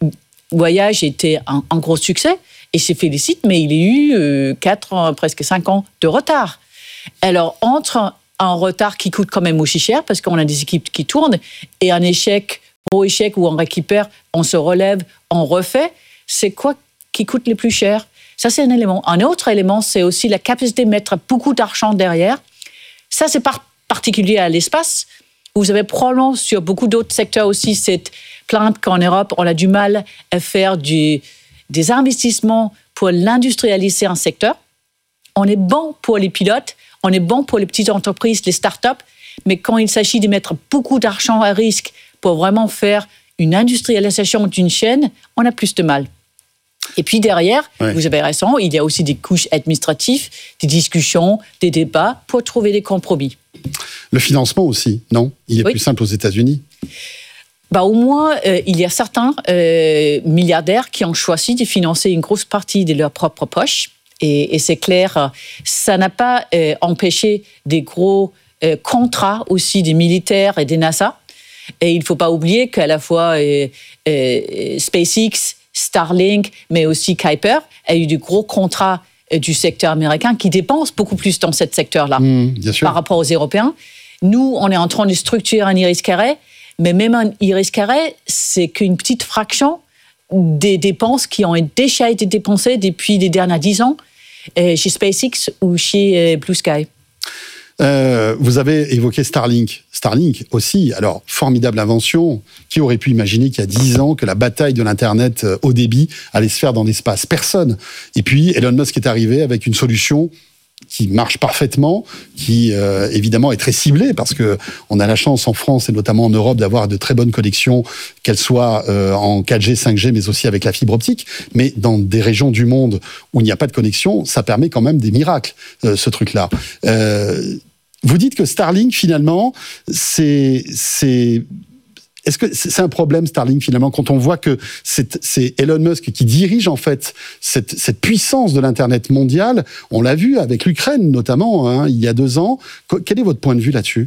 voyage était un, un gros succès. Et je félicite, mais il a eu euh, quatre ans, presque cinq ans de retard. Alors, entre un retard qui coûte quand même aussi cher, parce qu'on a des équipes qui tournent, et un échec, gros échec où on récupère, on se relève, on refait, c'est quoi qui coûte le plus cher ? Ça, c'est un élément. Un autre élément, c'est aussi la capacité de mettre beaucoup d'argent derrière. Ça, c'est par- particulier à l'espace. Vous avez probablement sur beaucoup d'autres secteurs aussi cette plainte qu'en Europe, on a du mal à faire du, des investissements pour l'industrialiser un secteur. On est bon pour les pilotes, on est bon pour les petites entreprises, les start-up, mais quand il s'agit de mettre beaucoup d'argent à risque pour vraiment faire une industrialisation d'une chaîne, on a plus de mal. Et puis derrière, ouais. vous avez raison, il y a aussi des couches administratives, des discussions, des débats pour trouver des compromis. Le financement aussi, non ? Il est oui. plus simple aux États-Unis ? Bah, au moins, euh, il y a certains euh, milliardaires qui ont choisi de financer une grosse partie de leur propre poche. Et, et c'est clair, ça n'a pas euh, empêché des gros euh, contrats aussi des militaires et des NASA. Et il ne faut pas oublier qu'à la fois euh, euh, SpaceX, Starlink, mais aussi Kuiper a eu de gros contrats euh, du secteur américain qui dépensent beaucoup plus dans ce secteur-là mmh, bien sûr. par rapport aux Européens. Nous, on est en train de structurer un Iris Carré, mais même un Iris Carré, c'est qu'une petite fraction des dépenses qui ont déjà été dépensées depuis les derniers dix ans euh, chez SpaceX ou chez euh, Blue Sky. Euh, vous avez évoqué Starlink. Starlink aussi, alors, formidable invention. Qui aurait pu imaginer qu'il y a dix ans que la bataille de l'Internet haut débit allait se faire dans l'espace ? Personne. Et puis, Elon Musk est arrivé avec une solution qui marche parfaitement, qui euh, évidemment est très ciblée, parce que on a la chance en France et notamment en Europe d'avoir de très bonnes connexions, qu'elles soient euh, en quatre G, cinq G, mais aussi avec la fibre optique. Mais dans des régions du monde où il n'y a pas de connexion, ça permet quand même des miracles, euh, ce truc-là. Euh, vous dites que Starlink, finalement, c'est, c'est Est-ce que c'est un problème, Starlink, finalement, quand on voit que c'est, c'est Elon Musk qui dirige, en fait, cette, cette puissance de l'Internet mondial? On l'a vu avec l'Ukraine, notamment, hein, il y a deux ans. Quel est votre point de vue là-dessus?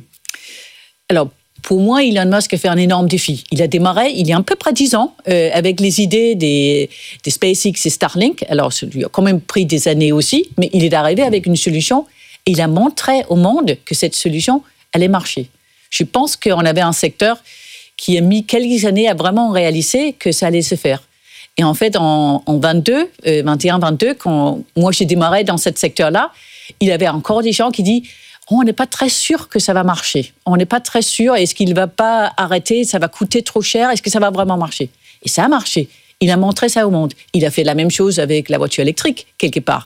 Alors, pour moi, Elon Musk a fait un énorme défi. Il a démarré il y a à peu près dix ans euh, avec les idées des, des SpaceX et Starlink. Alors, ça lui a quand même pris des années aussi, mais il est arrivé avec une solution et il a montré au monde que cette solution allait marcher. Je pense qu'on avait un secteur qui a mis quelques années à vraiment réaliser que ça allait se faire. Et en fait, en, en vingt-deux, euh, vingt et un vingt-deux, quand moi j'ai démarré dans ce secteur-là, il y avait encore des gens qui disent « on n'est pas très sûr que ça va marcher. On n'est pas très sûr. Est-ce qu'il ne va pas arrêter? Ça va coûter trop cher. Est-ce que ça va vraiment marcher ?» Et ça a marché. Il a montré ça au monde. Il a fait la même chose avec la voiture électrique, quelque part.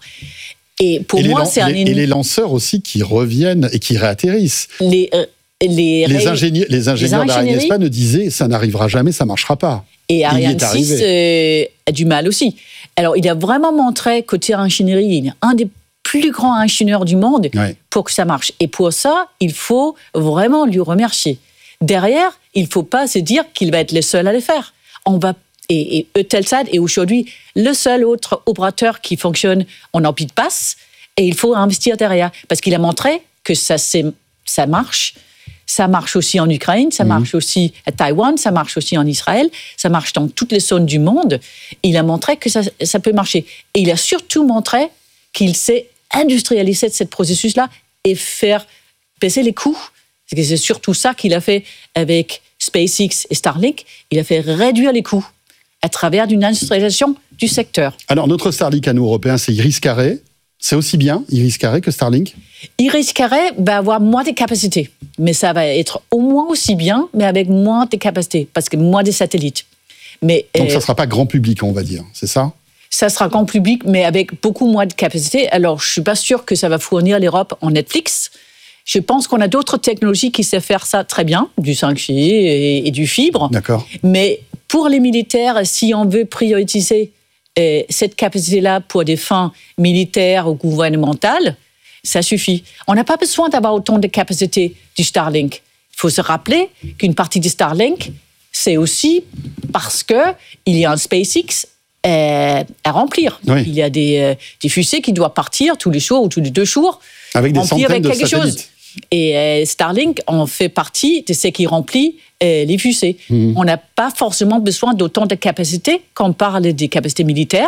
Et pour et moi, lan- c'est un... les, et les lanceurs aussi qui reviennent et qui réatterrissent. Les, euh, les, les, ré... ingénieurs, les ingénieurs d'Arianespace disaient « ça n'arrivera jamais, ça ne marchera pas ». Et Ariane six euh, a du mal aussi. Alors, il a vraiment montré, côté ingénierie, il est un des plus grands ingénieurs du monde ouais. pour que ça marche. Et pour ça, il faut vraiment lui remercier. Derrière, il ne faut pas se dire qu'il va être le seul à le faire. On va, et, et Eutelsat est aujourd'hui le seul autre opérateur qui fonctionne en orbite basse, et il faut investir derrière. Parce qu'il a montré que ça, c'est, ça marche. Ça marche aussi en Ukraine, ça mmh. marche aussi à Taïwan, ça marche aussi en Israël, ça marche dans toutes les zones du monde. Il a montré que ça, ça peut marcher. Et il a surtout montré qu'il sait industrialiser ce processus-là et faire baisser les coûts. C'est surtout ça qu'il a fait avec SpaceX et Starlink. Il a fait réduire les coûts à travers une industrialisation du secteur. Alors, notre Starlink à nous, Européens, c'est Iris Carré. C'est aussi bien, Iris Carré, que Starlink? Iris Carré va avoir moins de capacités, mais ça va être au moins aussi bien, mais avec moins de capacités, parce que moins de satellites. Mais, Donc, euh, ça ne sera pas grand public, on va dire, c'est ça? Ça sera grand public, mais avec beaucoup moins de capacités. Alors, je ne suis pas sûre que ça va fournir l'Europe en Netflix. Je pense qu'on a d'autres technologies qui savent faire ça très bien, du cinq G et, et du fibre. D'accord. Mais pour les militaires, si on veut prioriser euh, cette capacité-là pour des fins militaires ou gouvernementales, ça suffit. On n'a pas besoin d'avoir autant de capacités du Starlink. Il faut se rappeler qu'une partie du Starlink, c'est aussi parce qu'il y a un SpaceX euh, à remplir. Oui. Il y a des, euh, des fusées qui doivent partir tous les jours ou tous les deux jours. Avec des centaines avec de quelque satellites. Chose. Et euh, Starlink en fait partie de ce qui remplit euh, les fusées. Mmh. On n'a pas forcément besoin d'autant de capacités quand on parle des capacités militaires.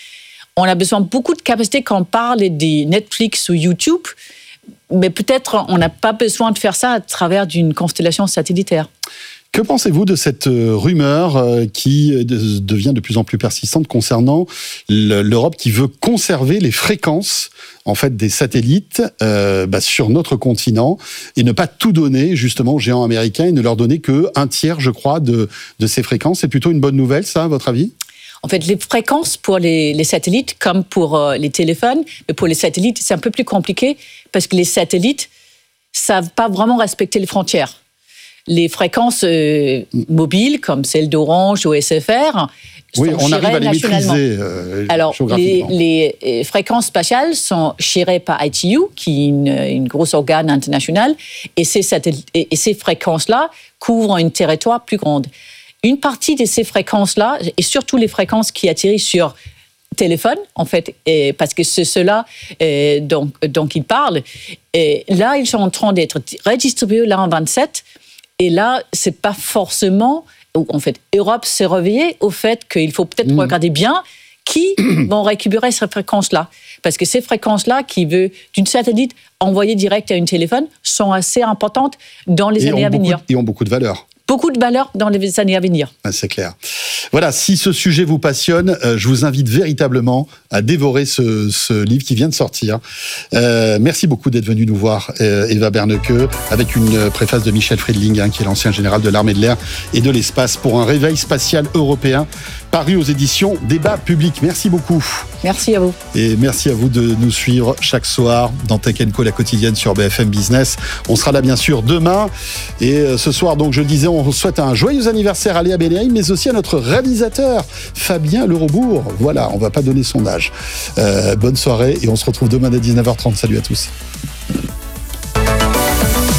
On a besoin de beaucoup de capacités quand on parle des Netflix ou YouTube, mais peut-être on n'a pas besoin de faire ça à travers d'une constellation satellitaire. Que pensez-vous de cette rumeur qui devient de plus en plus persistante concernant l'Europe qui veut conserver les fréquences en fait des satellites euh, bah, sur notre continent et ne pas tout donner justement aux géants américains et ne leur donner qu'un tiers, je crois, de, de ces fréquences? C'est plutôt une bonne nouvelle, ça, à votre avis? En fait, les fréquences pour les, les satellites, comme pour euh, les téléphones, mais pour les satellites, c'est un peu plus compliqué parce que les satellites ne savent pas vraiment respecter les frontières. Les fréquences euh, mobiles, comme celles d'Orange ou S F R, oui, sont on gérées arrive à les nationalement. maîtriser, euh, Alors, les, les fréquences spatiales sont gérées par I T U, qui est une, une grosse organe internationale, et ces, et, et ces fréquences-là couvrent un territoire plus grand. Une partie de ces fréquences-là, et surtout les fréquences qui atterrissent sur téléphone, en fait, et parce que c'est cela euh, dont, dont ils parlent, et là, ils sont en train d'être redistribués là en vingt-sept, et là, c'est pas forcément... En fait, Europe s'est réveillée au fait qu'il faut peut-être mmh. regarder bien qui vont récupérer ces fréquences-là. Parce que ces fréquences-là, qui veulent d'une satellite envoyer direct à un téléphone, sont assez importantes dans les et années à venir. De, et ont beaucoup de valeur. Beaucoup de valeur dans les années à venir. Ah, c'est clair. Voilà, si ce sujet vous passionne, euh, je vous invite véritablement à dévorer ce, ce livre qui vient de sortir. Euh, merci beaucoup d'être venu nous voir, euh, Eva Berneke, avec une préface de Michel Friedling, hein, qui est l'ancien général de l'armée de l'air et de l'espace, pour un réveil spatial européen, paru aux éditions Débat Public. Merci beaucoup. Merci à vous. Et merci à vous de nous suivre chaque soir dans Tech and Co, la quotidienne sur B F M Business. On sera là bien sûr demain. Et ce soir, donc je le disais, on souhaite un joyeux anniversaire à Léa Benéaïm, mais aussi à notre réalisateur, Fabien Lerobourg. Voilà, on ne va pas donner son âge. Euh, bonne soirée et on se retrouve demain à dix-neuf heures trente. Salut à tous.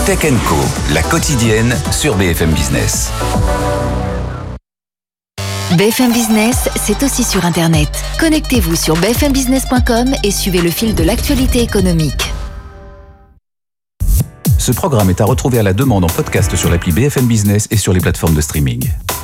Tech and Co, la quotidienne sur B F M Business. B F M Business, c'est aussi sur Internet. Connectez-vous sur b f m business point com et suivez le fil de l'actualité économique. Ce programme est à retrouver à la demande en podcast sur l'appli B F M Business et sur les plateformes de streaming.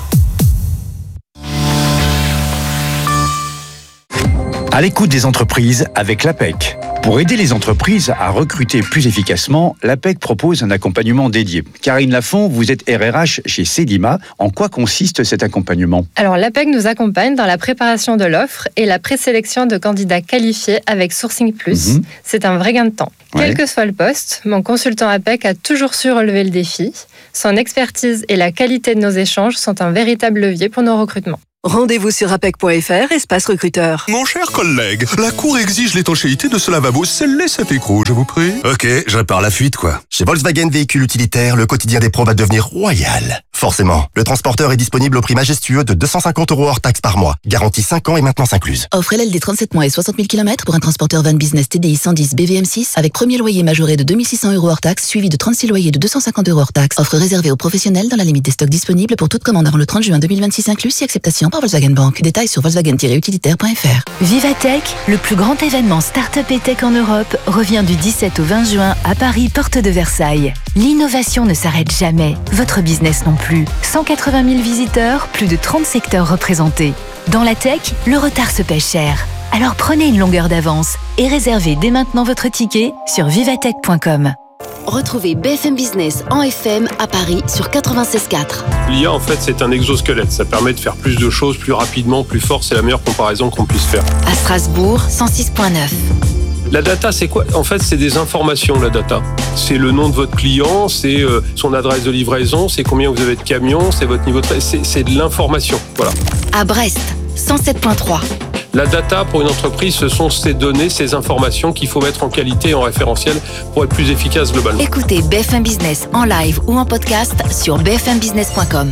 À l'écoute des entreprises avec l'A P E C. Pour aider les entreprises à recruter plus efficacement, l'A P E C propose un accompagnement dédié. Karine Lafont, vous êtes R R H chez Cedima. En quoi consiste cet accompagnement ? Alors, l'A P E C nous accompagne dans la préparation de l'offre et la présélection de candidats qualifiés avec Sourcing Plus. Mm-hmm. C'est un vrai gain de temps. Ouais. Quel que soit le poste, mon consultant A P E C a toujours su relever le défi. Son expertise et la qualité de nos échanges sont un véritable levier pour nos recrutements. Rendez-vous sur apec point f r, espace recruteur. Mon cher collègue, la Cour exige l'étanchéité de ce lavabo. Scellez cet écrou, je vous prie. Ok, je répare la fuite, quoi. Chez Volkswagen Véhicules Utilitaires, le quotidien des pros va devenir royal. Forcément, le transporteur est disponible au prix majestueux de deux cent cinquante euros hors taxe par mois. Garantie cinq ans et maintenance incluse. Offre L L D trente-sept mois et soixante mille kilomètres pour un transporteur van business T D I cent dix B V M six avec premier loyer majoré de deux mille six cents euros hors taxe, suivi de trente-six loyers de deux cent cinquante euros hors taxe. Offre réservée aux professionnels dans la limite des stocks disponibles pour toute commande avant le trente juin deux mille vingt-six inclus si acceptation par Volkswagen Bank. Détails sur volkswagen tiret utilitaire point f r. Vivatech, le plus grand événement start-up et tech en Europe, revient du dix-sept au vingt juin à Paris, porte de Versailles. L'innovation ne s'arrête jamais, votre business non plus. cent quatre-vingt mille visiteurs, plus de trente secteurs représentés. Dans la tech, le retard se paie cher. Alors prenez une longueur d'avance et réservez dès maintenant votre ticket sur vivatech point com. Retrouvez B F M Business en F M à Paris sur quatre-vingt-seize quatre. L'I A, en fait, c'est un exosquelette. Ça permet de faire plus de choses plus rapidement, plus fort. C'est la meilleure comparaison qu'on puisse faire. À Strasbourg, cent six virgule neuf. La data, c'est quoi ? En fait, c'est des informations, la data. C'est le nom de votre client, c'est euh, son adresse de livraison, c'est combien vous avez de camions, c'est votre niveau de... C'est, c'est de l'information, voilà. À Brest, cent sept virgule trois. La data, pour une entreprise, ce sont ces données, ces informations qu'il faut mettre en qualité et en référentiel pour être plus efficace globalement. Écoutez B F M Business en live ou en podcast sur b f m business point com.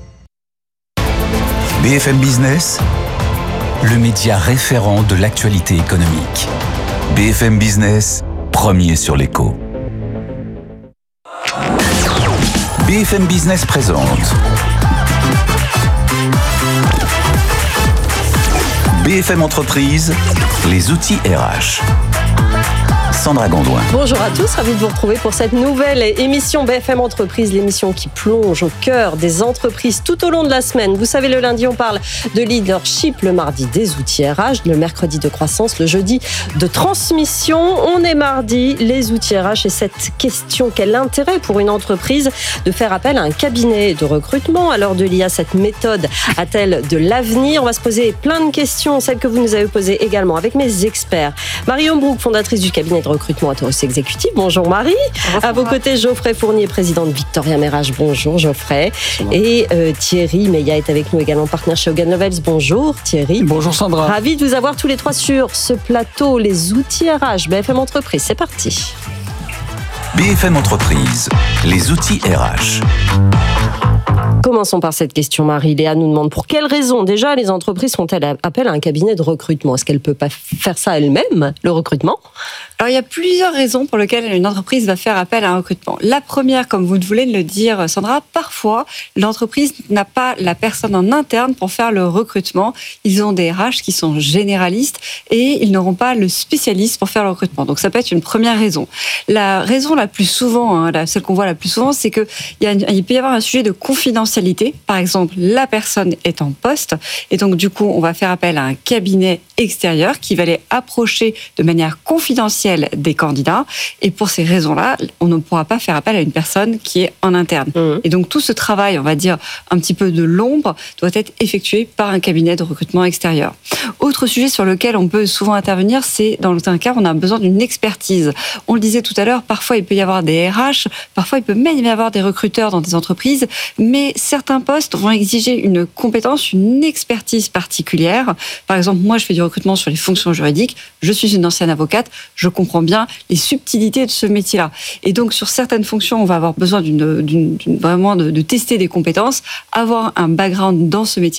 B F M Business, le média référent de l'actualité économique. B F M Business, premier sur l'écho. B F M Business présente B F M Entreprise, les outils R H. Sandra Gondouin. Bonjour à tous, ravi de vous retrouver pour cette nouvelle émission B F M Entreprise, l'émission qui plonge au cœur des entreprises tout au long de la semaine. Vous savez, le lundi, on parle de leadership, le mardi des outils R H, le mercredi de croissance, le jeudi de transmission. On est mardi, les outils R H et cette question, quel intérêt pour une entreprise de faire appel à un cabinet de recrutement à l'heure de l'I A, cette méthode a-t-elle de l'avenir ? On va se poser plein de questions, celles que vous nous avez posées également avec mes experts. Marie Hombrook, fondatrice du cabinet de recrutement à Taurus Executive. Bonjour Marie. Bonjour. À vos côtés, Geoffrey Fournier, président de Victoria Merage. Bonjour Geoffrey. Bonjour. Et euh, Thierry Meillat est avec nous également, partenaire chez Hogan Lovells. Bonjour Thierry. Bonjour Sandra. Ravi de vous avoir tous les trois sur ce plateau. Les outils R H, B F M Entreprise, c'est parti. B F M Entreprise, les outils R H. Commençons par cette question, Marie. Léa nous demande pour quelles raisons déjà les entreprises font-elles appel à un cabinet de recrutement ? Est-ce qu'elles ne peuvent pas faire ça elles-mêmes, le recrutement ? Alors, il y a plusieurs raisons pour lesquelles une entreprise va faire appel à un recrutement. La première, comme vous voulez le dire, Sandra, parfois, l'entreprise n'a pas la personne en interne pour faire le recrutement. Ils ont des R H qui sont généralistes et ils n'auront pas le spécialiste pour faire le recrutement. Donc, ça peut être une première raison. La raison la plus souvent, hein, celle qu'on voit la plus souvent, c'est qu'il il peut y avoir un sujet de confidentialité. Par exemple, la personne est en poste et donc, du coup, on va faire appel à un cabinet extérieur qui va les approcher de manière confidentielle des candidats et pour ces raisons-là, on ne pourra pas faire appel à une personne qui est en interne. Mmh. Et donc tout ce travail, on va dire un petit peu de l'ombre, doit être effectué par un cabinet de recrutement extérieur. Autre sujet sur lequel on peut souvent intervenir, c'est dans un cas où on a besoin d'une expertise. On le disait tout à l'heure, parfois il peut y avoir des R H, parfois il peut même y avoir des recruteurs dans des entreprises, mais certains postes vont exiger une compétence, une expertise particulière. Par exemple, moi je fais du recrutement sur les fonctions juridiques, je suis une ancienne avocate, je comprend bien les subtilités de ce métier-là. Et donc, sur certaines fonctions, on va avoir besoin d'une, d'une, d'une, vraiment de, de tester des compétences, avoir un background dans ce métier-là,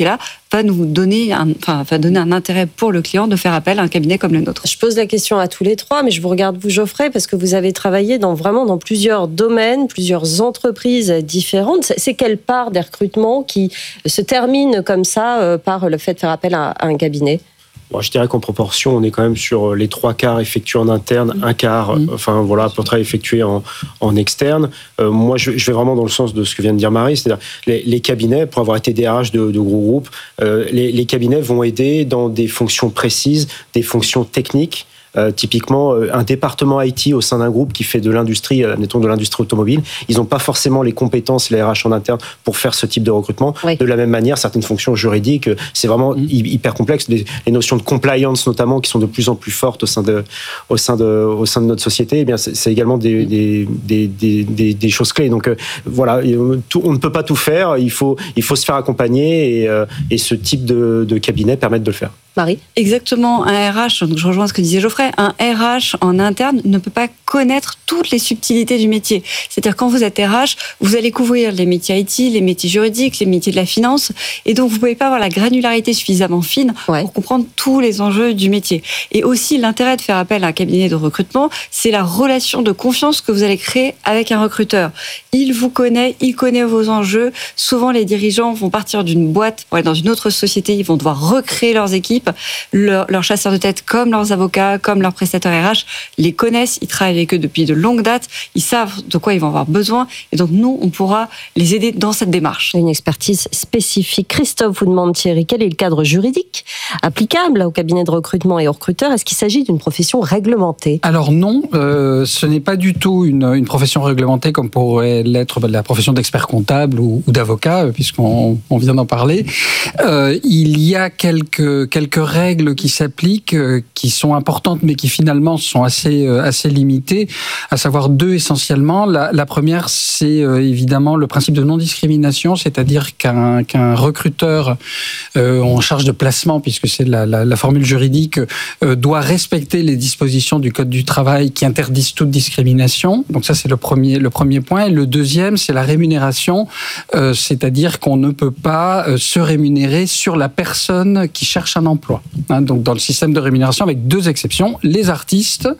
va nous donner un, enfin, va donner un intérêt pour le client de faire appel à un cabinet comme le nôtre. Je pose la question à tous les trois, mais je vous regarde vous, Geoffrey, parce que vous avez travaillé dans, vraiment dans plusieurs domaines, plusieurs entreprises différentes. C'est quelle part des recrutements qui se termine comme ça par le fait de faire appel à, à un cabinet ? Bon, je dirais qu'en proportion, on est quand même sur les trois quarts effectués en interne, un quart, mmh. enfin voilà, à peu près effectué en, en externe. Euh, moi, je, je vais vraiment dans le sens de ce que vient de dire Marie, c'est-à-dire les, les cabinets, pour avoir été D R H de, de gros groupes, euh, les, les cabinets vont aider dans des fonctions précises, des fonctions techniques. Euh, typiquement, euh, un département I T au sein d'un groupe qui fait de l'industrie, euh, mettons de l'industrie automobile, ils n'ont pas forcément les compétences, les R H en interne pour faire ce type de recrutement. Oui. De la même manière, certaines fonctions juridiques, euh, c'est vraiment mmh. hyper complexe. Les, les notions de compliance, notamment, qui sont de plus en plus fortes au sein de, au sein de, au sein de notre société, eh bien, c'est, c'est également des, des, des, des, des, des choses clés. Donc euh, voilà, tout, on ne peut pas tout faire. Il faut, il faut se faire accompagner et, euh, et ce type de, de cabinet permet de le faire. Marie ? Exactement, un R H, donc je rejoins ce que disait Geoffrey, un R H en interne ne peut pas connaître toutes les subtilités du métier. C'est-à-dire quand vous êtes R H, vous allez couvrir les métiers I T, les métiers juridiques, les métiers de la finance, et donc vous ne pouvez pas avoir la granularité suffisamment fine ouais. pour comprendre tous les enjeux du métier. Et aussi, l'intérêt de faire appel à un cabinet de recrutement, c'est la relation de confiance que vous allez créer avec un recruteur. Il vous connaît, il connaît vos enjeux. Souvent, les dirigeants vont partir d'une boîte pour aller dans une autre société, ils vont devoir recréer leurs équipes. Leurs leur chasseurs de tête, comme leurs avocats, comme leurs prestataires R H, les connaissent, ils travaillent avec eux depuis de longues dates, ils savent de quoi ils vont avoir besoin, et donc nous, on pourra les aider dans cette démarche. Une expertise spécifique. Christophe vous demande, Thierry, quel est le cadre juridique applicable au cabinet de recrutement et aux recruteurs ? Est-ce qu'il s'agit d'une profession réglementée ? Alors non, euh, ce n'est pas du tout une, une profession réglementée comme pourrait l'être la profession d'expert comptable ou, ou d'avocat, puisqu'on on vient d'en parler. Euh, il y a quelques, quelques règles qui s'appliquent, euh, qui sont importantes, mais qui finalement sont assez, euh, assez limitées, à savoir deux essentiellement. La, la première, c'est euh, évidemment le principe de non-discrimination, c'est-à-dire qu'un, qu'un recruteur euh, en charge de placement, puisque c'est la, la, la formule juridique, euh, doit respecter les dispositions du Code du travail qui interdisent toute discrimination. Donc ça, c'est le premier, le premier point. Et le deuxième, c'est la rémunération, euh, c'est-à-dire qu'on ne peut pas euh, se rémunérer sur la personne qui cherche un emploi. Hein, donc dans le système de rémunération, avec deux exceptions, les artistes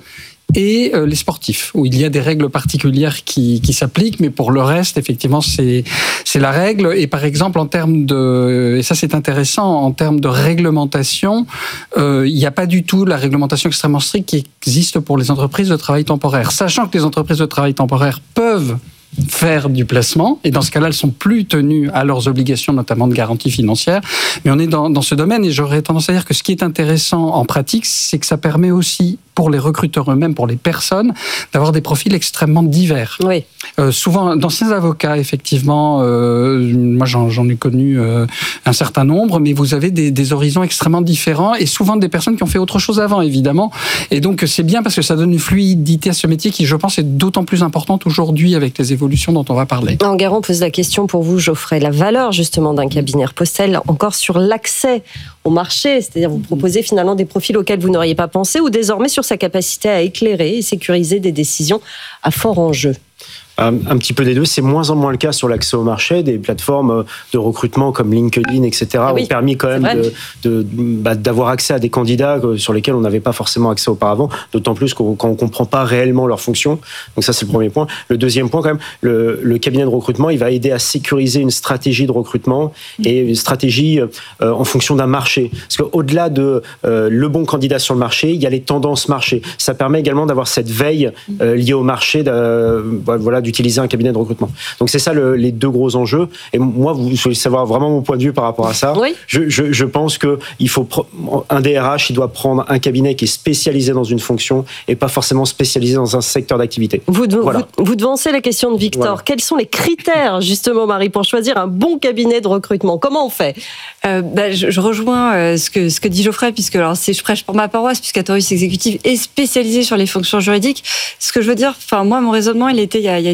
et euh, les sportifs, où il y a des règles particulières qui, qui s'appliquent, mais pour le reste, effectivement, c'est, c'est la règle. Et par exemple, en termes de, et ça c'est intéressant, en termes de réglementation, euh, il n'y a pas du tout la réglementation extrêmement stricte qui existe pour les entreprises de travail temporaire. Sachant que les entreprises de travail temporaire peuvent faire du placement, et dans ce cas-là, elles sont plus tenues à leurs obligations, notamment de garantie financière. Mais on est dans, dans ce domaine, et j'aurais tendance à dire que ce qui est intéressant en pratique, c'est que ça permet aussi, pour les recruteurs eux-mêmes, pour les personnes, d'avoir des profils extrêmement divers. Oui. Euh, souvent, d'anciens avocats, effectivement, euh, moi j'en, j'en ai connu euh, un certain nombre, mais vous avez des, des horizons extrêmement différents, et souvent des personnes qui ont fait autre chose avant, évidemment. Et donc, c'est bien parce que ça donne une fluidité à ce métier qui, je pense, est d'autant plus importante aujourd'hui avec les évolutions dont on va parler. Enguerrand pose la question pour vous, Geoffrey. La valeur, justement, d'un cabinet repose-t-elle encore sur l'accès au marché ? C'est-à-dire, vous proposez finalement des profils auxquels vous n'auriez pas pensé, ou désormais sur sa capacité à éclairer et sécuriser des décisions à fort enjeu ? Un, un petit peu des deux. C'est moins en moins le cas sur l'accès au marché. Des plateformes de recrutement comme LinkedIn, et cetera, oui, ont permis quand même de, de, bah, d'avoir accès à des candidats sur lesquels on n'avait pas forcément accès auparavant, d'autant plus quand on ne comprend pas réellement leurs fonctions. Donc ça, c'est le premier point. Le deuxième point, quand même, le, le cabinet de recrutement, il va aider à sécuriser une stratégie de recrutement et une stratégie euh, en fonction d'un marché. Parce qu'au-delà de euh, le bon candidat sur le marché, il y a les tendances marché. Ça permet également d'avoir cette veille euh, liée au marché, de, voilà, d'utiliser un cabinet de recrutement. Donc c'est ça le, les deux gros enjeux. Et moi, vous voulez savoir vraiment mon point de vue par rapport à ça. Oui. Je, je, je pense que il faut un D R H, il doit prendre un cabinet qui est spécialisé dans une fonction et pas forcément spécialisé dans un secteur d'activité. Vous, de, voilà. vous, vous devancez la question de Victor. Voilà. Quels sont les critères justement, Marie, pour choisir un bon cabinet de recrutement ? Comment on fait ? euh, bah, je, je rejoins euh, ce que ce que dit Geoffrey, puisque alors c'est je prêche pour ma paroisse, puisqu'Atorius Executive est spécialisé sur les fonctions juridiques. Ce que je veux dire, enfin moi mon raisonnement, il était il y a, il y a une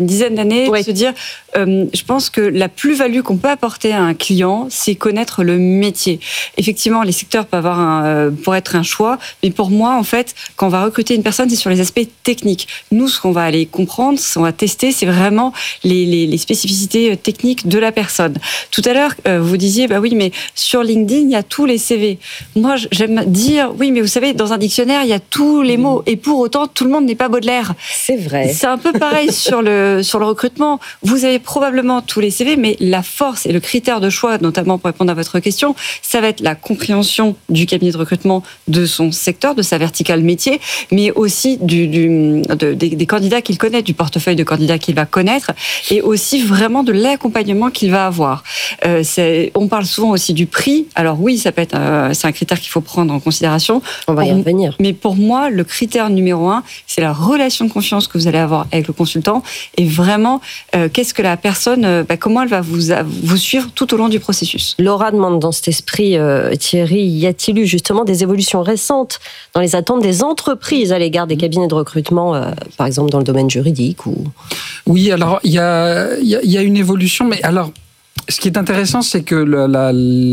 une dizaine d'années, oui. de se dire, euh, je pense que la plus-value qu'on peut apporter à un client, c'est connaître le métier. Effectivement, les secteurs peuvent avoir un, euh, pour être un choix, mais pour moi, en fait, quand on va recruter une personne, c'est sur les aspects techniques. Nous, ce qu'on va aller comprendre, ce qu'on va tester, c'est vraiment les, les, les spécificités techniques de la personne. Tout à l'heure, euh, vous disiez, bah oui, mais sur LinkedIn, il y a tous les C V. Moi, j'aime dire, oui, mais vous savez, dans un dictionnaire, il y a tous les mots, et pour autant, tout le monde n'est pas Baudelaire. C'est vrai. C'est un peu pareil sur le, sur le recrutement. Vous avez probablement tous les C V, mais la force et le critère de choix, notamment pour répondre à votre question, ça va être la compréhension du cabinet de recrutement, de son secteur, de sa verticale métier, mais aussi du, du, de, des, des candidats qu'il connaît, du portefeuille de candidats qu'il va connaître, et aussi vraiment de l'accompagnement qu'il va avoir. Euh, c'est, on parle souvent aussi du prix. Alors oui, ça peut être, euh, c'est un critère qu'il faut prendre en considération. On va y pour, revenir. Mais pour moi, le critère numéro un, c'est la relation de confiance que vous allez avoir avec le consultant, et vraiment, euh, qu'est-ce que la personne, euh, bah, comment elle va vous, vous suivre tout au long du processus. Laura demande dans cet esprit, euh, Thierry, y a-t-il eu justement des évolutions récentes dans les attentes des entreprises à l'égard des cabinets de recrutement, euh, par exemple dans le domaine juridique ou... Oui, alors il y a, y, a, y a une évolution, mais alors... Ce qui est intéressant, c'est que le, la,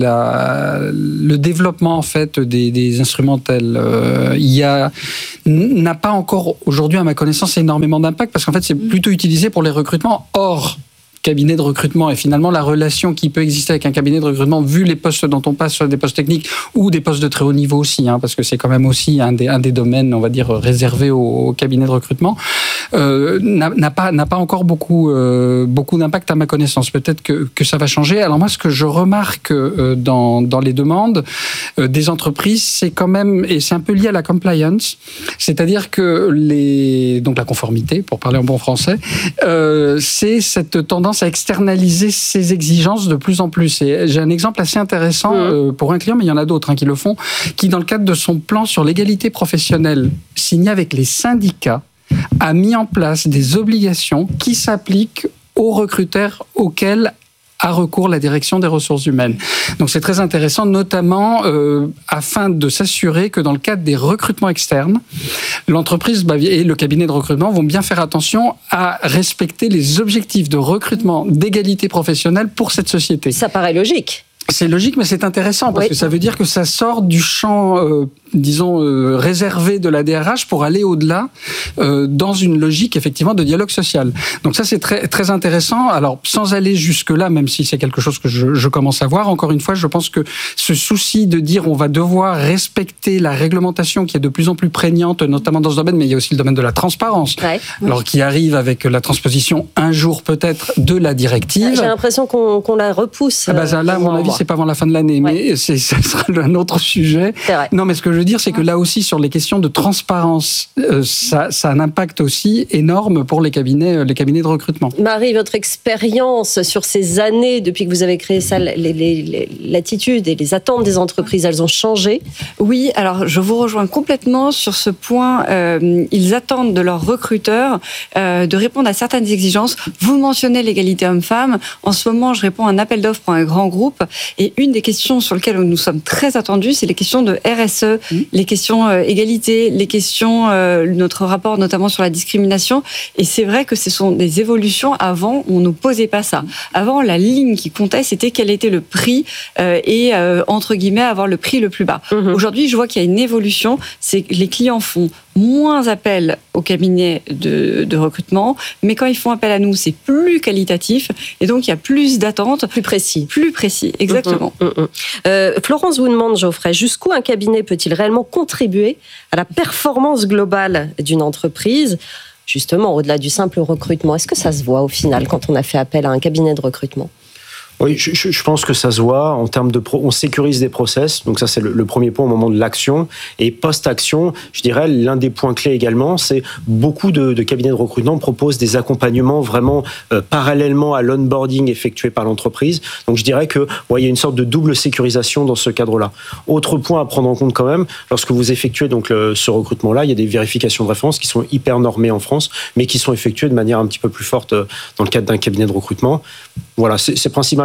la, le développement en fait des, des instrumentels, euh, il y a n'a pas encore aujourd'hui, à ma connaissance, énormément d'impact parce qu'en fait, c'est plutôt utilisé pour les recrutements hors cabinet de recrutement, et finalement la relation qui peut exister avec un cabinet de recrutement, vu les postes dont on passe, soit des postes techniques ou des postes de très haut niveau aussi, hein, parce que c'est quand même aussi un des, un des domaines, on va dire, réservés au, au cabinet de recrutement, euh, n'a, n'a pas, n'a pas encore beaucoup, euh, beaucoup d'impact à ma connaissance. Peut-être que, que ça va changer. Alors moi, ce que je remarque euh, dans, dans les demandes euh, des entreprises, c'est quand même, et c'est un peu lié à la compliance, c'est-à-dire que les, donc la conformité, pour parler en bon français, euh, c'est cette tendance à externaliser ses exigences de plus en plus. Et j'ai un exemple assez intéressant euh, pour un client, mais il y en a d'autres hein, qui le font, qui dans le cadre de son plan sur l'égalité professionnelle signé avec les syndicats, a mis en place des obligations qui s'appliquent aux recruteurs auxquels a recours la direction des ressources humaines. Donc c'est très intéressant, notamment euh, afin de s'assurer que dans le cadre des recrutements externes, l'entreprise et le cabinet de recrutement vont bien faire attention à respecter les objectifs de recrutement d'égalité professionnelle pour cette société. Ça paraît logique. C'est logique, mais c'est intéressant parce oui. que ça veut dire que ça sort du champ, euh, disons, euh, réservé de la D R H pour aller au-delà euh, dans une logique, effectivement, de dialogue social. Donc ça, c'est très, très intéressant. Alors, sans aller jusque-là, même si c'est quelque chose que je, je commence à voir, encore une fois, je pense que ce souci de dire on va devoir respecter la réglementation qui est de plus en plus prégnante, notamment dans ce domaine, mais il y a aussi le domaine de la transparence, ouais. alors qui arrive avec la transposition un jour peut-être de la directive. J'ai l'impression qu'on, qu'on la repousse. Ah bah, ça, là, à mon avis, c'est pas avant la fin de l'année, ouais. mais c'est, ça sera un autre sujet. Non, mais ce que je veux dire, c'est que là aussi, sur les questions de transparence, euh, ça, ça a un impact aussi énorme pour les cabinets, les cabinets de recrutement. Marie, votre expérience sur ces années, depuis que vous avez créé ça, les, les, les, l'attitude et les attentes des entreprises, elles ont changé? Oui, alors je vous rejoins complètement sur ce point. Euh, ils attendent de leurs recruteurs euh, de répondre à certaines exigences. Vous mentionnez l'égalité homme-femme. En ce moment, je réponds à un appel d'offres pour un grand groupe. Et une des questions sur lesquelles nous sommes très attendus, c'est les questions de R S E, mmh. les questions euh, égalité, les questions, euh, notre rapport notamment sur la discrimination. Et c'est vrai que ce sont des évolutions. Avant, on ne posait pas ça. Avant, la ligne qui comptait, c'était quel était le prix euh, et, euh, entre guillemets, avoir le prix le plus bas. Mmh. Aujourd'hui, je vois qu'il y a une évolution. C'est que les clients font moins appel au cabinet de, de recrutement, mais quand ils font appel à nous, c'est plus qualitatif, et donc il y a plus d'attentes. Plus précis. Plus précis, exactement. Mmh, mmh, mmh. Euh, Florence vous demande, Geoffrey, jusqu'où un cabinet peut-il réellement contribuer à la performance globale d'une entreprise, justement au-delà du simple recrutement? Est-ce que ça se voit au final quand on a fait appel à un cabinet de recrutement? Oui, je, je pense que ça se voit en termes de pro, on sécurise des process, donc ça c'est le, le premier point au moment de l'action. Et post-action, je dirais l'un des points clés également, c'est beaucoup de, de cabinets de recrutement proposent des accompagnements vraiment euh, parallèlement à l'onboarding effectué par l'entreprise. Donc je dirais que ouais, il y a une sorte de double sécurisation dans ce cadre-là. Autre point à prendre en compte quand même, lorsque vous effectuez donc le, ce recrutement-là, il y a des vérifications de référence qui sont hyper normées en France, mais qui sont effectuées de manière un petit peu plus forte dans le cadre d'un cabinet de recrutement. Voilà, c'est, c'est principal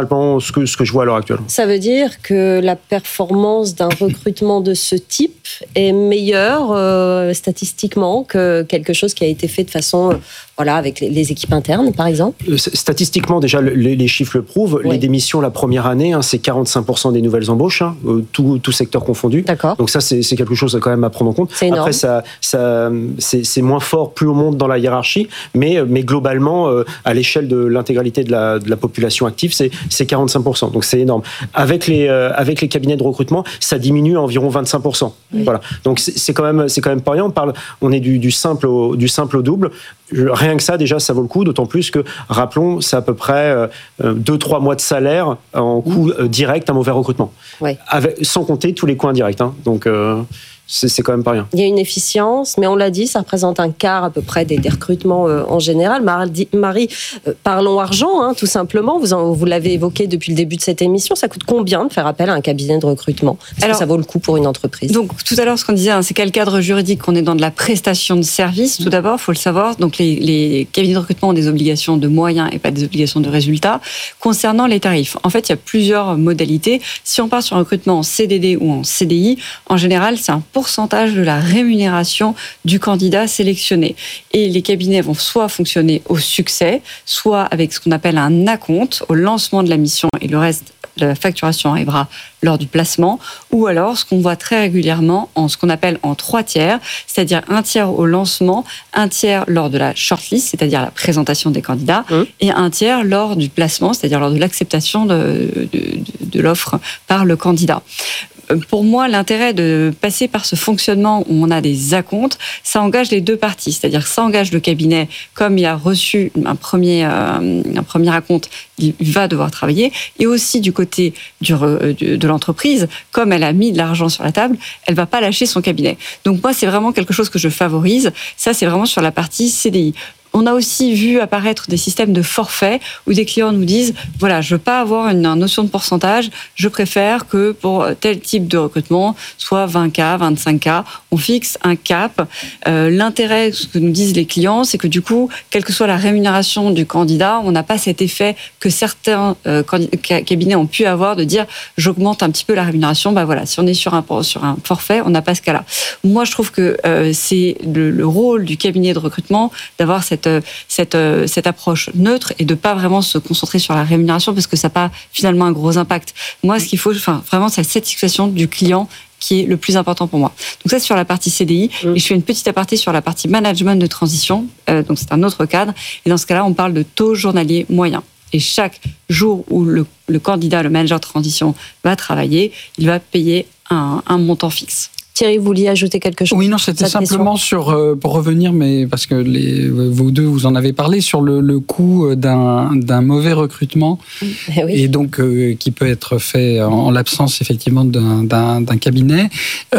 principalement ce que, ce que je vois à l'heure actuelle. Ça veut dire que la performance d'un recrutement de ce type est meilleure euh, statistiquement que quelque chose qui a été fait de façon, euh, voilà, avec les, les équipes internes, par exemple? Statistiquement, déjà, les, les chiffres le prouvent. Oui. Les démissions la première année, hein, c'est quarante-cinq pour cent des nouvelles embauches, hein, tout, tout secteur confondu. D'accord. Donc ça, c'est, c'est quelque chose quand même à prendre en compte. C'est énorme. Après, ça, ça, c'est, c'est moins fort plus on monte dans la hiérarchie, mais, mais globalement, euh, à l'échelle de l'intégralité de la, de la population active, c'est, c'est quarante-cinq pour cent. Donc c'est énorme. Avec les, euh, avec les cabinets de recrutement, ça diminue à environ vingt-cinq pour cent. Oui. Voilà. Donc c'est, c'est quand même, c'est quand même pas rien. On parle, on est du, du simple au, du simple au double. Rien que ça, déjà, ça vaut le coup, d'autant plus que, rappelons, c'est à peu près deux à trois mois de salaire en coût mmh. direct, un mauvais recrutement. Ouais. Avec, sans compter tous les coûts indirects. Hein. Donc, euh, c'est, c'est quand même pas rien. Il y a une efficience, mais on l'a dit, ça représente un quart à peu près des, des recrutements euh, en général. Marie, euh, parlons argent, hein, tout simplement. Vous, en, vous l'avez évoqué depuis le début de cette émission. Ça coûte combien de faire appel à un cabinet de recrutement? Est-ce Alors, que ça vaut le coup pour une entreprise? Donc, tout à l'heure, ce qu'on disait, hein, c'est quel cadre juridique? On est dans de la prestation de services. Tout d'abord, il faut le savoir. Donc, les, les cabinets de recrutement ont des obligations de moyens et pas des obligations de résultats. Concernant les tarifs, en fait, il y a plusieurs modalités. Si on part sur un recrutement en C D D ou en C D I, en général, c'est un pourcentage de la rémunération du candidat sélectionné. Et les cabinets vont soit fonctionner au succès, soit avec ce qu'on appelle un acompte au lancement de la mission, et le reste, la facturation arrivera lors du placement, ou alors ce qu'on voit très régulièrement en ce qu'on appelle en trois tiers, c'est-à-dire un tiers au lancement, un tiers lors de la shortlist, c'est-à-dire la présentation des candidats, mmh. et un tiers lors du placement, c'est-à-dire lors de l'acceptation de, de, de, de l'offre par le candidat. Pour moi, l'intérêt de passer par ce fonctionnement où on a des acomptes, ça engage les deux parties. C'est-à-dire que ça engage le cabinet, comme il a reçu un premier, euh, un premier acompte, il va devoir travailler. Et aussi du côté du, de l'entreprise, comme elle a mis de l'argent sur la table, elle ne va pas lâcher son cabinet. Donc moi, c'est vraiment quelque chose que je favorise. Ça, c'est vraiment sur la partie C D I. On a aussi vu apparaître des systèmes de forfait où des clients nous disent « Voilà, je ne veux pas avoir une notion de pourcentage, je préfère que pour tel type de recrutement, soit vingt K, vingt-cinq K, on fixe un cap. Euh, » L'intérêt, ce que nous disent les clients, c'est que du coup, quelle que soit la rémunération du candidat, on n'a pas cet effet que certains euh, cabinets ont pu avoir de dire « J'augmente un petit peu la rémunération. » Ben voilà, si on est sur un, sur un forfait, on n'a pas ce cas-là. Moi, je trouve que euh, c'est le, le rôle du cabinet de recrutement d'avoir cette Cette, cette, cette approche neutre et de pas vraiment se concentrer sur la rémunération parce que ça n'a pas finalement un gros impact. Moi, ce qu'il faut, enfin, vraiment, c'est la satisfaction du client qui est le plus important pour moi. Donc ça, c'est sur la partie C D I. Mmh. Et je fais une petite aparté sur la partie management de transition. Euh, donc c'est un autre cadre. Et dans ce cas-là, on parle de taux journalier moyen. Et chaque jour où le, le candidat, le manager de transition va travailler, il va payer un, un montant fixe. Thierry, vous vouliez ajouter quelque chose? Oui, non, c'était simplement sur, euh, pour revenir, mais parce que les, vous deux, vous en avez parlé, sur le, le coût d'un, d'un mauvais recrutement, eh oui. et donc euh, qui peut être fait en, en l'absence effectivement d'un, d'un, d'un cabinet,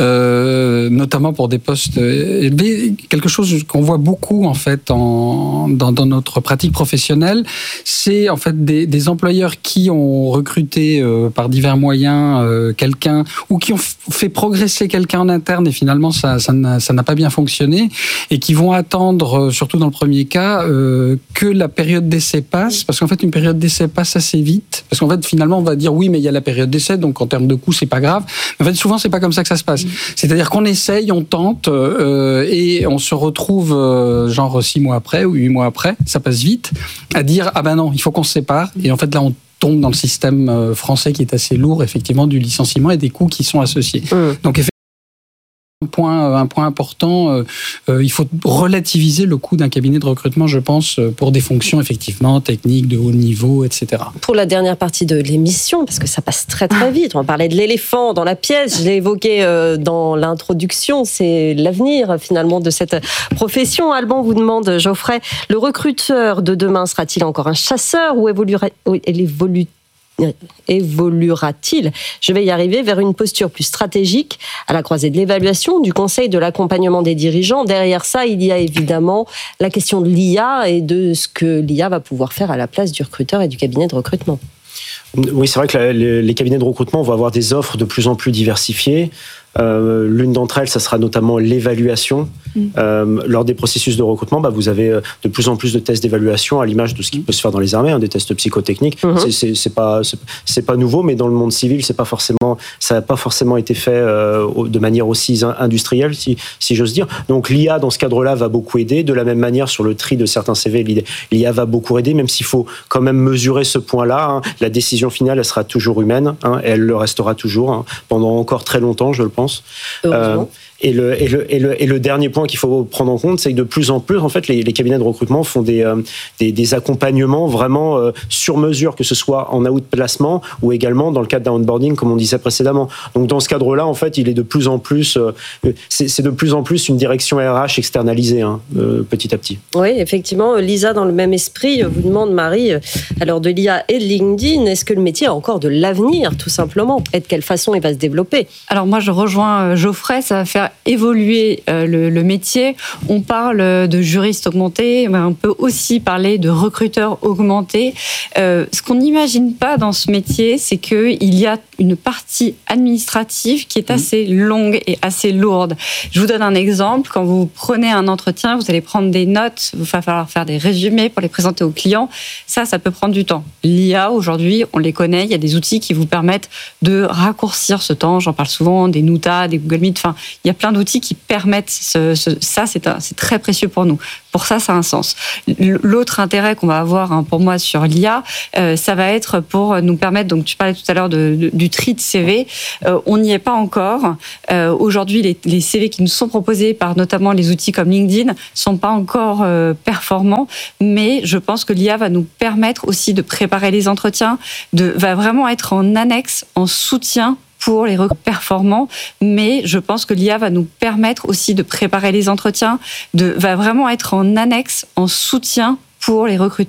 euh, notamment pour des postes élevés. Quelque chose qu'on voit beaucoup en fait en, dans, dans notre pratique professionnelle, c'est en fait des, des employeurs qui ont recruté euh, par divers moyens euh, quelqu'un ou qui ont f- fait progresser quelqu'un en interne et finalement ça, ça, n'a, ça n'a pas bien fonctionné et qui vont attendre, surtout dans le premier cas, euh, que la période d'essai passe, parce qu'en fait une période d'essai passe assez vite, parce qu'en fait finalement on va dire oui mais il y a la période d'essai donc en termes de coût c'est pas grave, mais en fait souvent c'est pas comme ça que ça se passe, mmh. c'est-à-dire qu'on essaye, on tente euh, et on se retrouve euh, genre six mois après ou huit mois après, ça passe vite, à dire ah ben non il faut qu'on se sépare et en fait là on tombe dans le système français qui est assez lourd effectivement du licenciement et des coûts qui sont associés. Mmh. Donc effectivement Un point, un point important, euh, euh, il faut relativiser le coût d'un cabinet de recrutement, je pense, pour des fonctions effectivement techniques, de haut niveau, et cetera. Pour la dernière partie de l'émission, parce que ça passe très très vite, on parlait de l'éléphant dans la pièce, je l'ai évoqué euh, dans l'introduction, c'est l'avenir finalement de cette profession. Alban vous demande, Geoffrey, le recruteur de demain sera-t-il encore un chasseur ou évoluera, ou évolue évoluera-t-il, je vais y arriver, vers une posture plus stratégique à la croisée de l'évaluation, du conseil, de l'accompagnement des dirigeants. Derrière ça, il y a évidemment la question de l'I A et de ce que l'I A va pouvoir faire à la place du recruteur et du cabinet de recrutement. Oui, c'est vrai que la, les, les cabinets de recrutement vont avoir des offres de plus en plus diversifiées. Euh, l'une d'entre elles, ça sera notamment l'évaluation. Mmh. Euh, lors des processus de recrutement, bah, vous avez de plus en plus de tests d'évaluation à l'image de ce qui peut se faire dans les armées, hein, des tests psychotechniques. Mmh. C'est, c'est, c'est pas, c'est, c'est pas nouveau, mais dans le monde civil, c'est pas forcément, ça n'a pas forcément été fait euh, de manière aussi industrielle, si, si j'ose dire. Donc l'I A, dans ce cadre-là, va beaucoup aider. De la même manière, sur le tri de certains C V, l'I A va beaucoup aider, même s'il faut quand même mesurer ce point-là. Hein. La décision finale, elle sera toujours humaine, hein, et elle le restera toujours, hein, pendant encore très longtemps, je le pense. Heureusement. Euh, Et le, et, le, et, le, et le dernier point qu'il faut prendre en compte, c'est que de plus en plus, en fait, les, les cabinets de recrutement font des, euh, des, des accompagnements vraiment euh, sur mesure, que ce soit en outplacement ou également dans le cadre d'un onboarding, comme on disait précédemment. Donc, dans ce cadre-là, en fait, il est de plus en plus, euh, c'est, c'est de plus en plus une direction R H externalisée, hein, euh, petit à petit. Oui, effectivement. Lisa, dans le même esprit, vous demande, Marie, alors de l'I A et de LinkedIn, est-ce que le métier a encore de l'avenir, tout simplement? Et de quelle façon il va se développer? Alors, moi, je rejoins Geoffrey, ça va faire évoluer euh, le, le métier. On parle de juristes augmentés, mais on peut aussi parler de recruteurs augmentés. Euh, ce qu'on n'imagine pas dans ce métier, c'est qu'il y a une partie administrative qui est assez longue et assez lourde. Je vous donne un exemple. Quand vous prenez un entretien, vous allez prendre des notes, il va falloir faire des résumés pour les présenter aux clients. Ça, ça peut prendre du temps. L'I A, aujourd'hui, on les connaît. Il y a des outils qui vous permettent de raccourcir ce temps. J'en parle souvent, des Nuta, des Google Meet. Enfin, il y a plein d'outils qui permettent ce, ce, ça. C'est, un, c'est très précieux pour nous. Pour ça, ça a un sens. L'autre intérêt qu'on va avoir, hein, pour moi, sur l'I A, euh, ça va être pour nous permettre, donc tu parlais tout à l'heure de, de, du tri de C V, euh, on n'y est pas encore. Euh, aujourd'hui, les, les C V qui nous sont proposés par notamment les outils comme LinkedIn sont pas encore euh, performants, mais je pense que l'I A va nous permettre aussi de préparer les entretiens, de, va vraiment être en annexe, en soutien pour les recrutements performants, mais je pense que l'I A va nous permettre aussi de préparer les entretiens, de, va vraiment être en annexe, en soutien pour les recruteurs.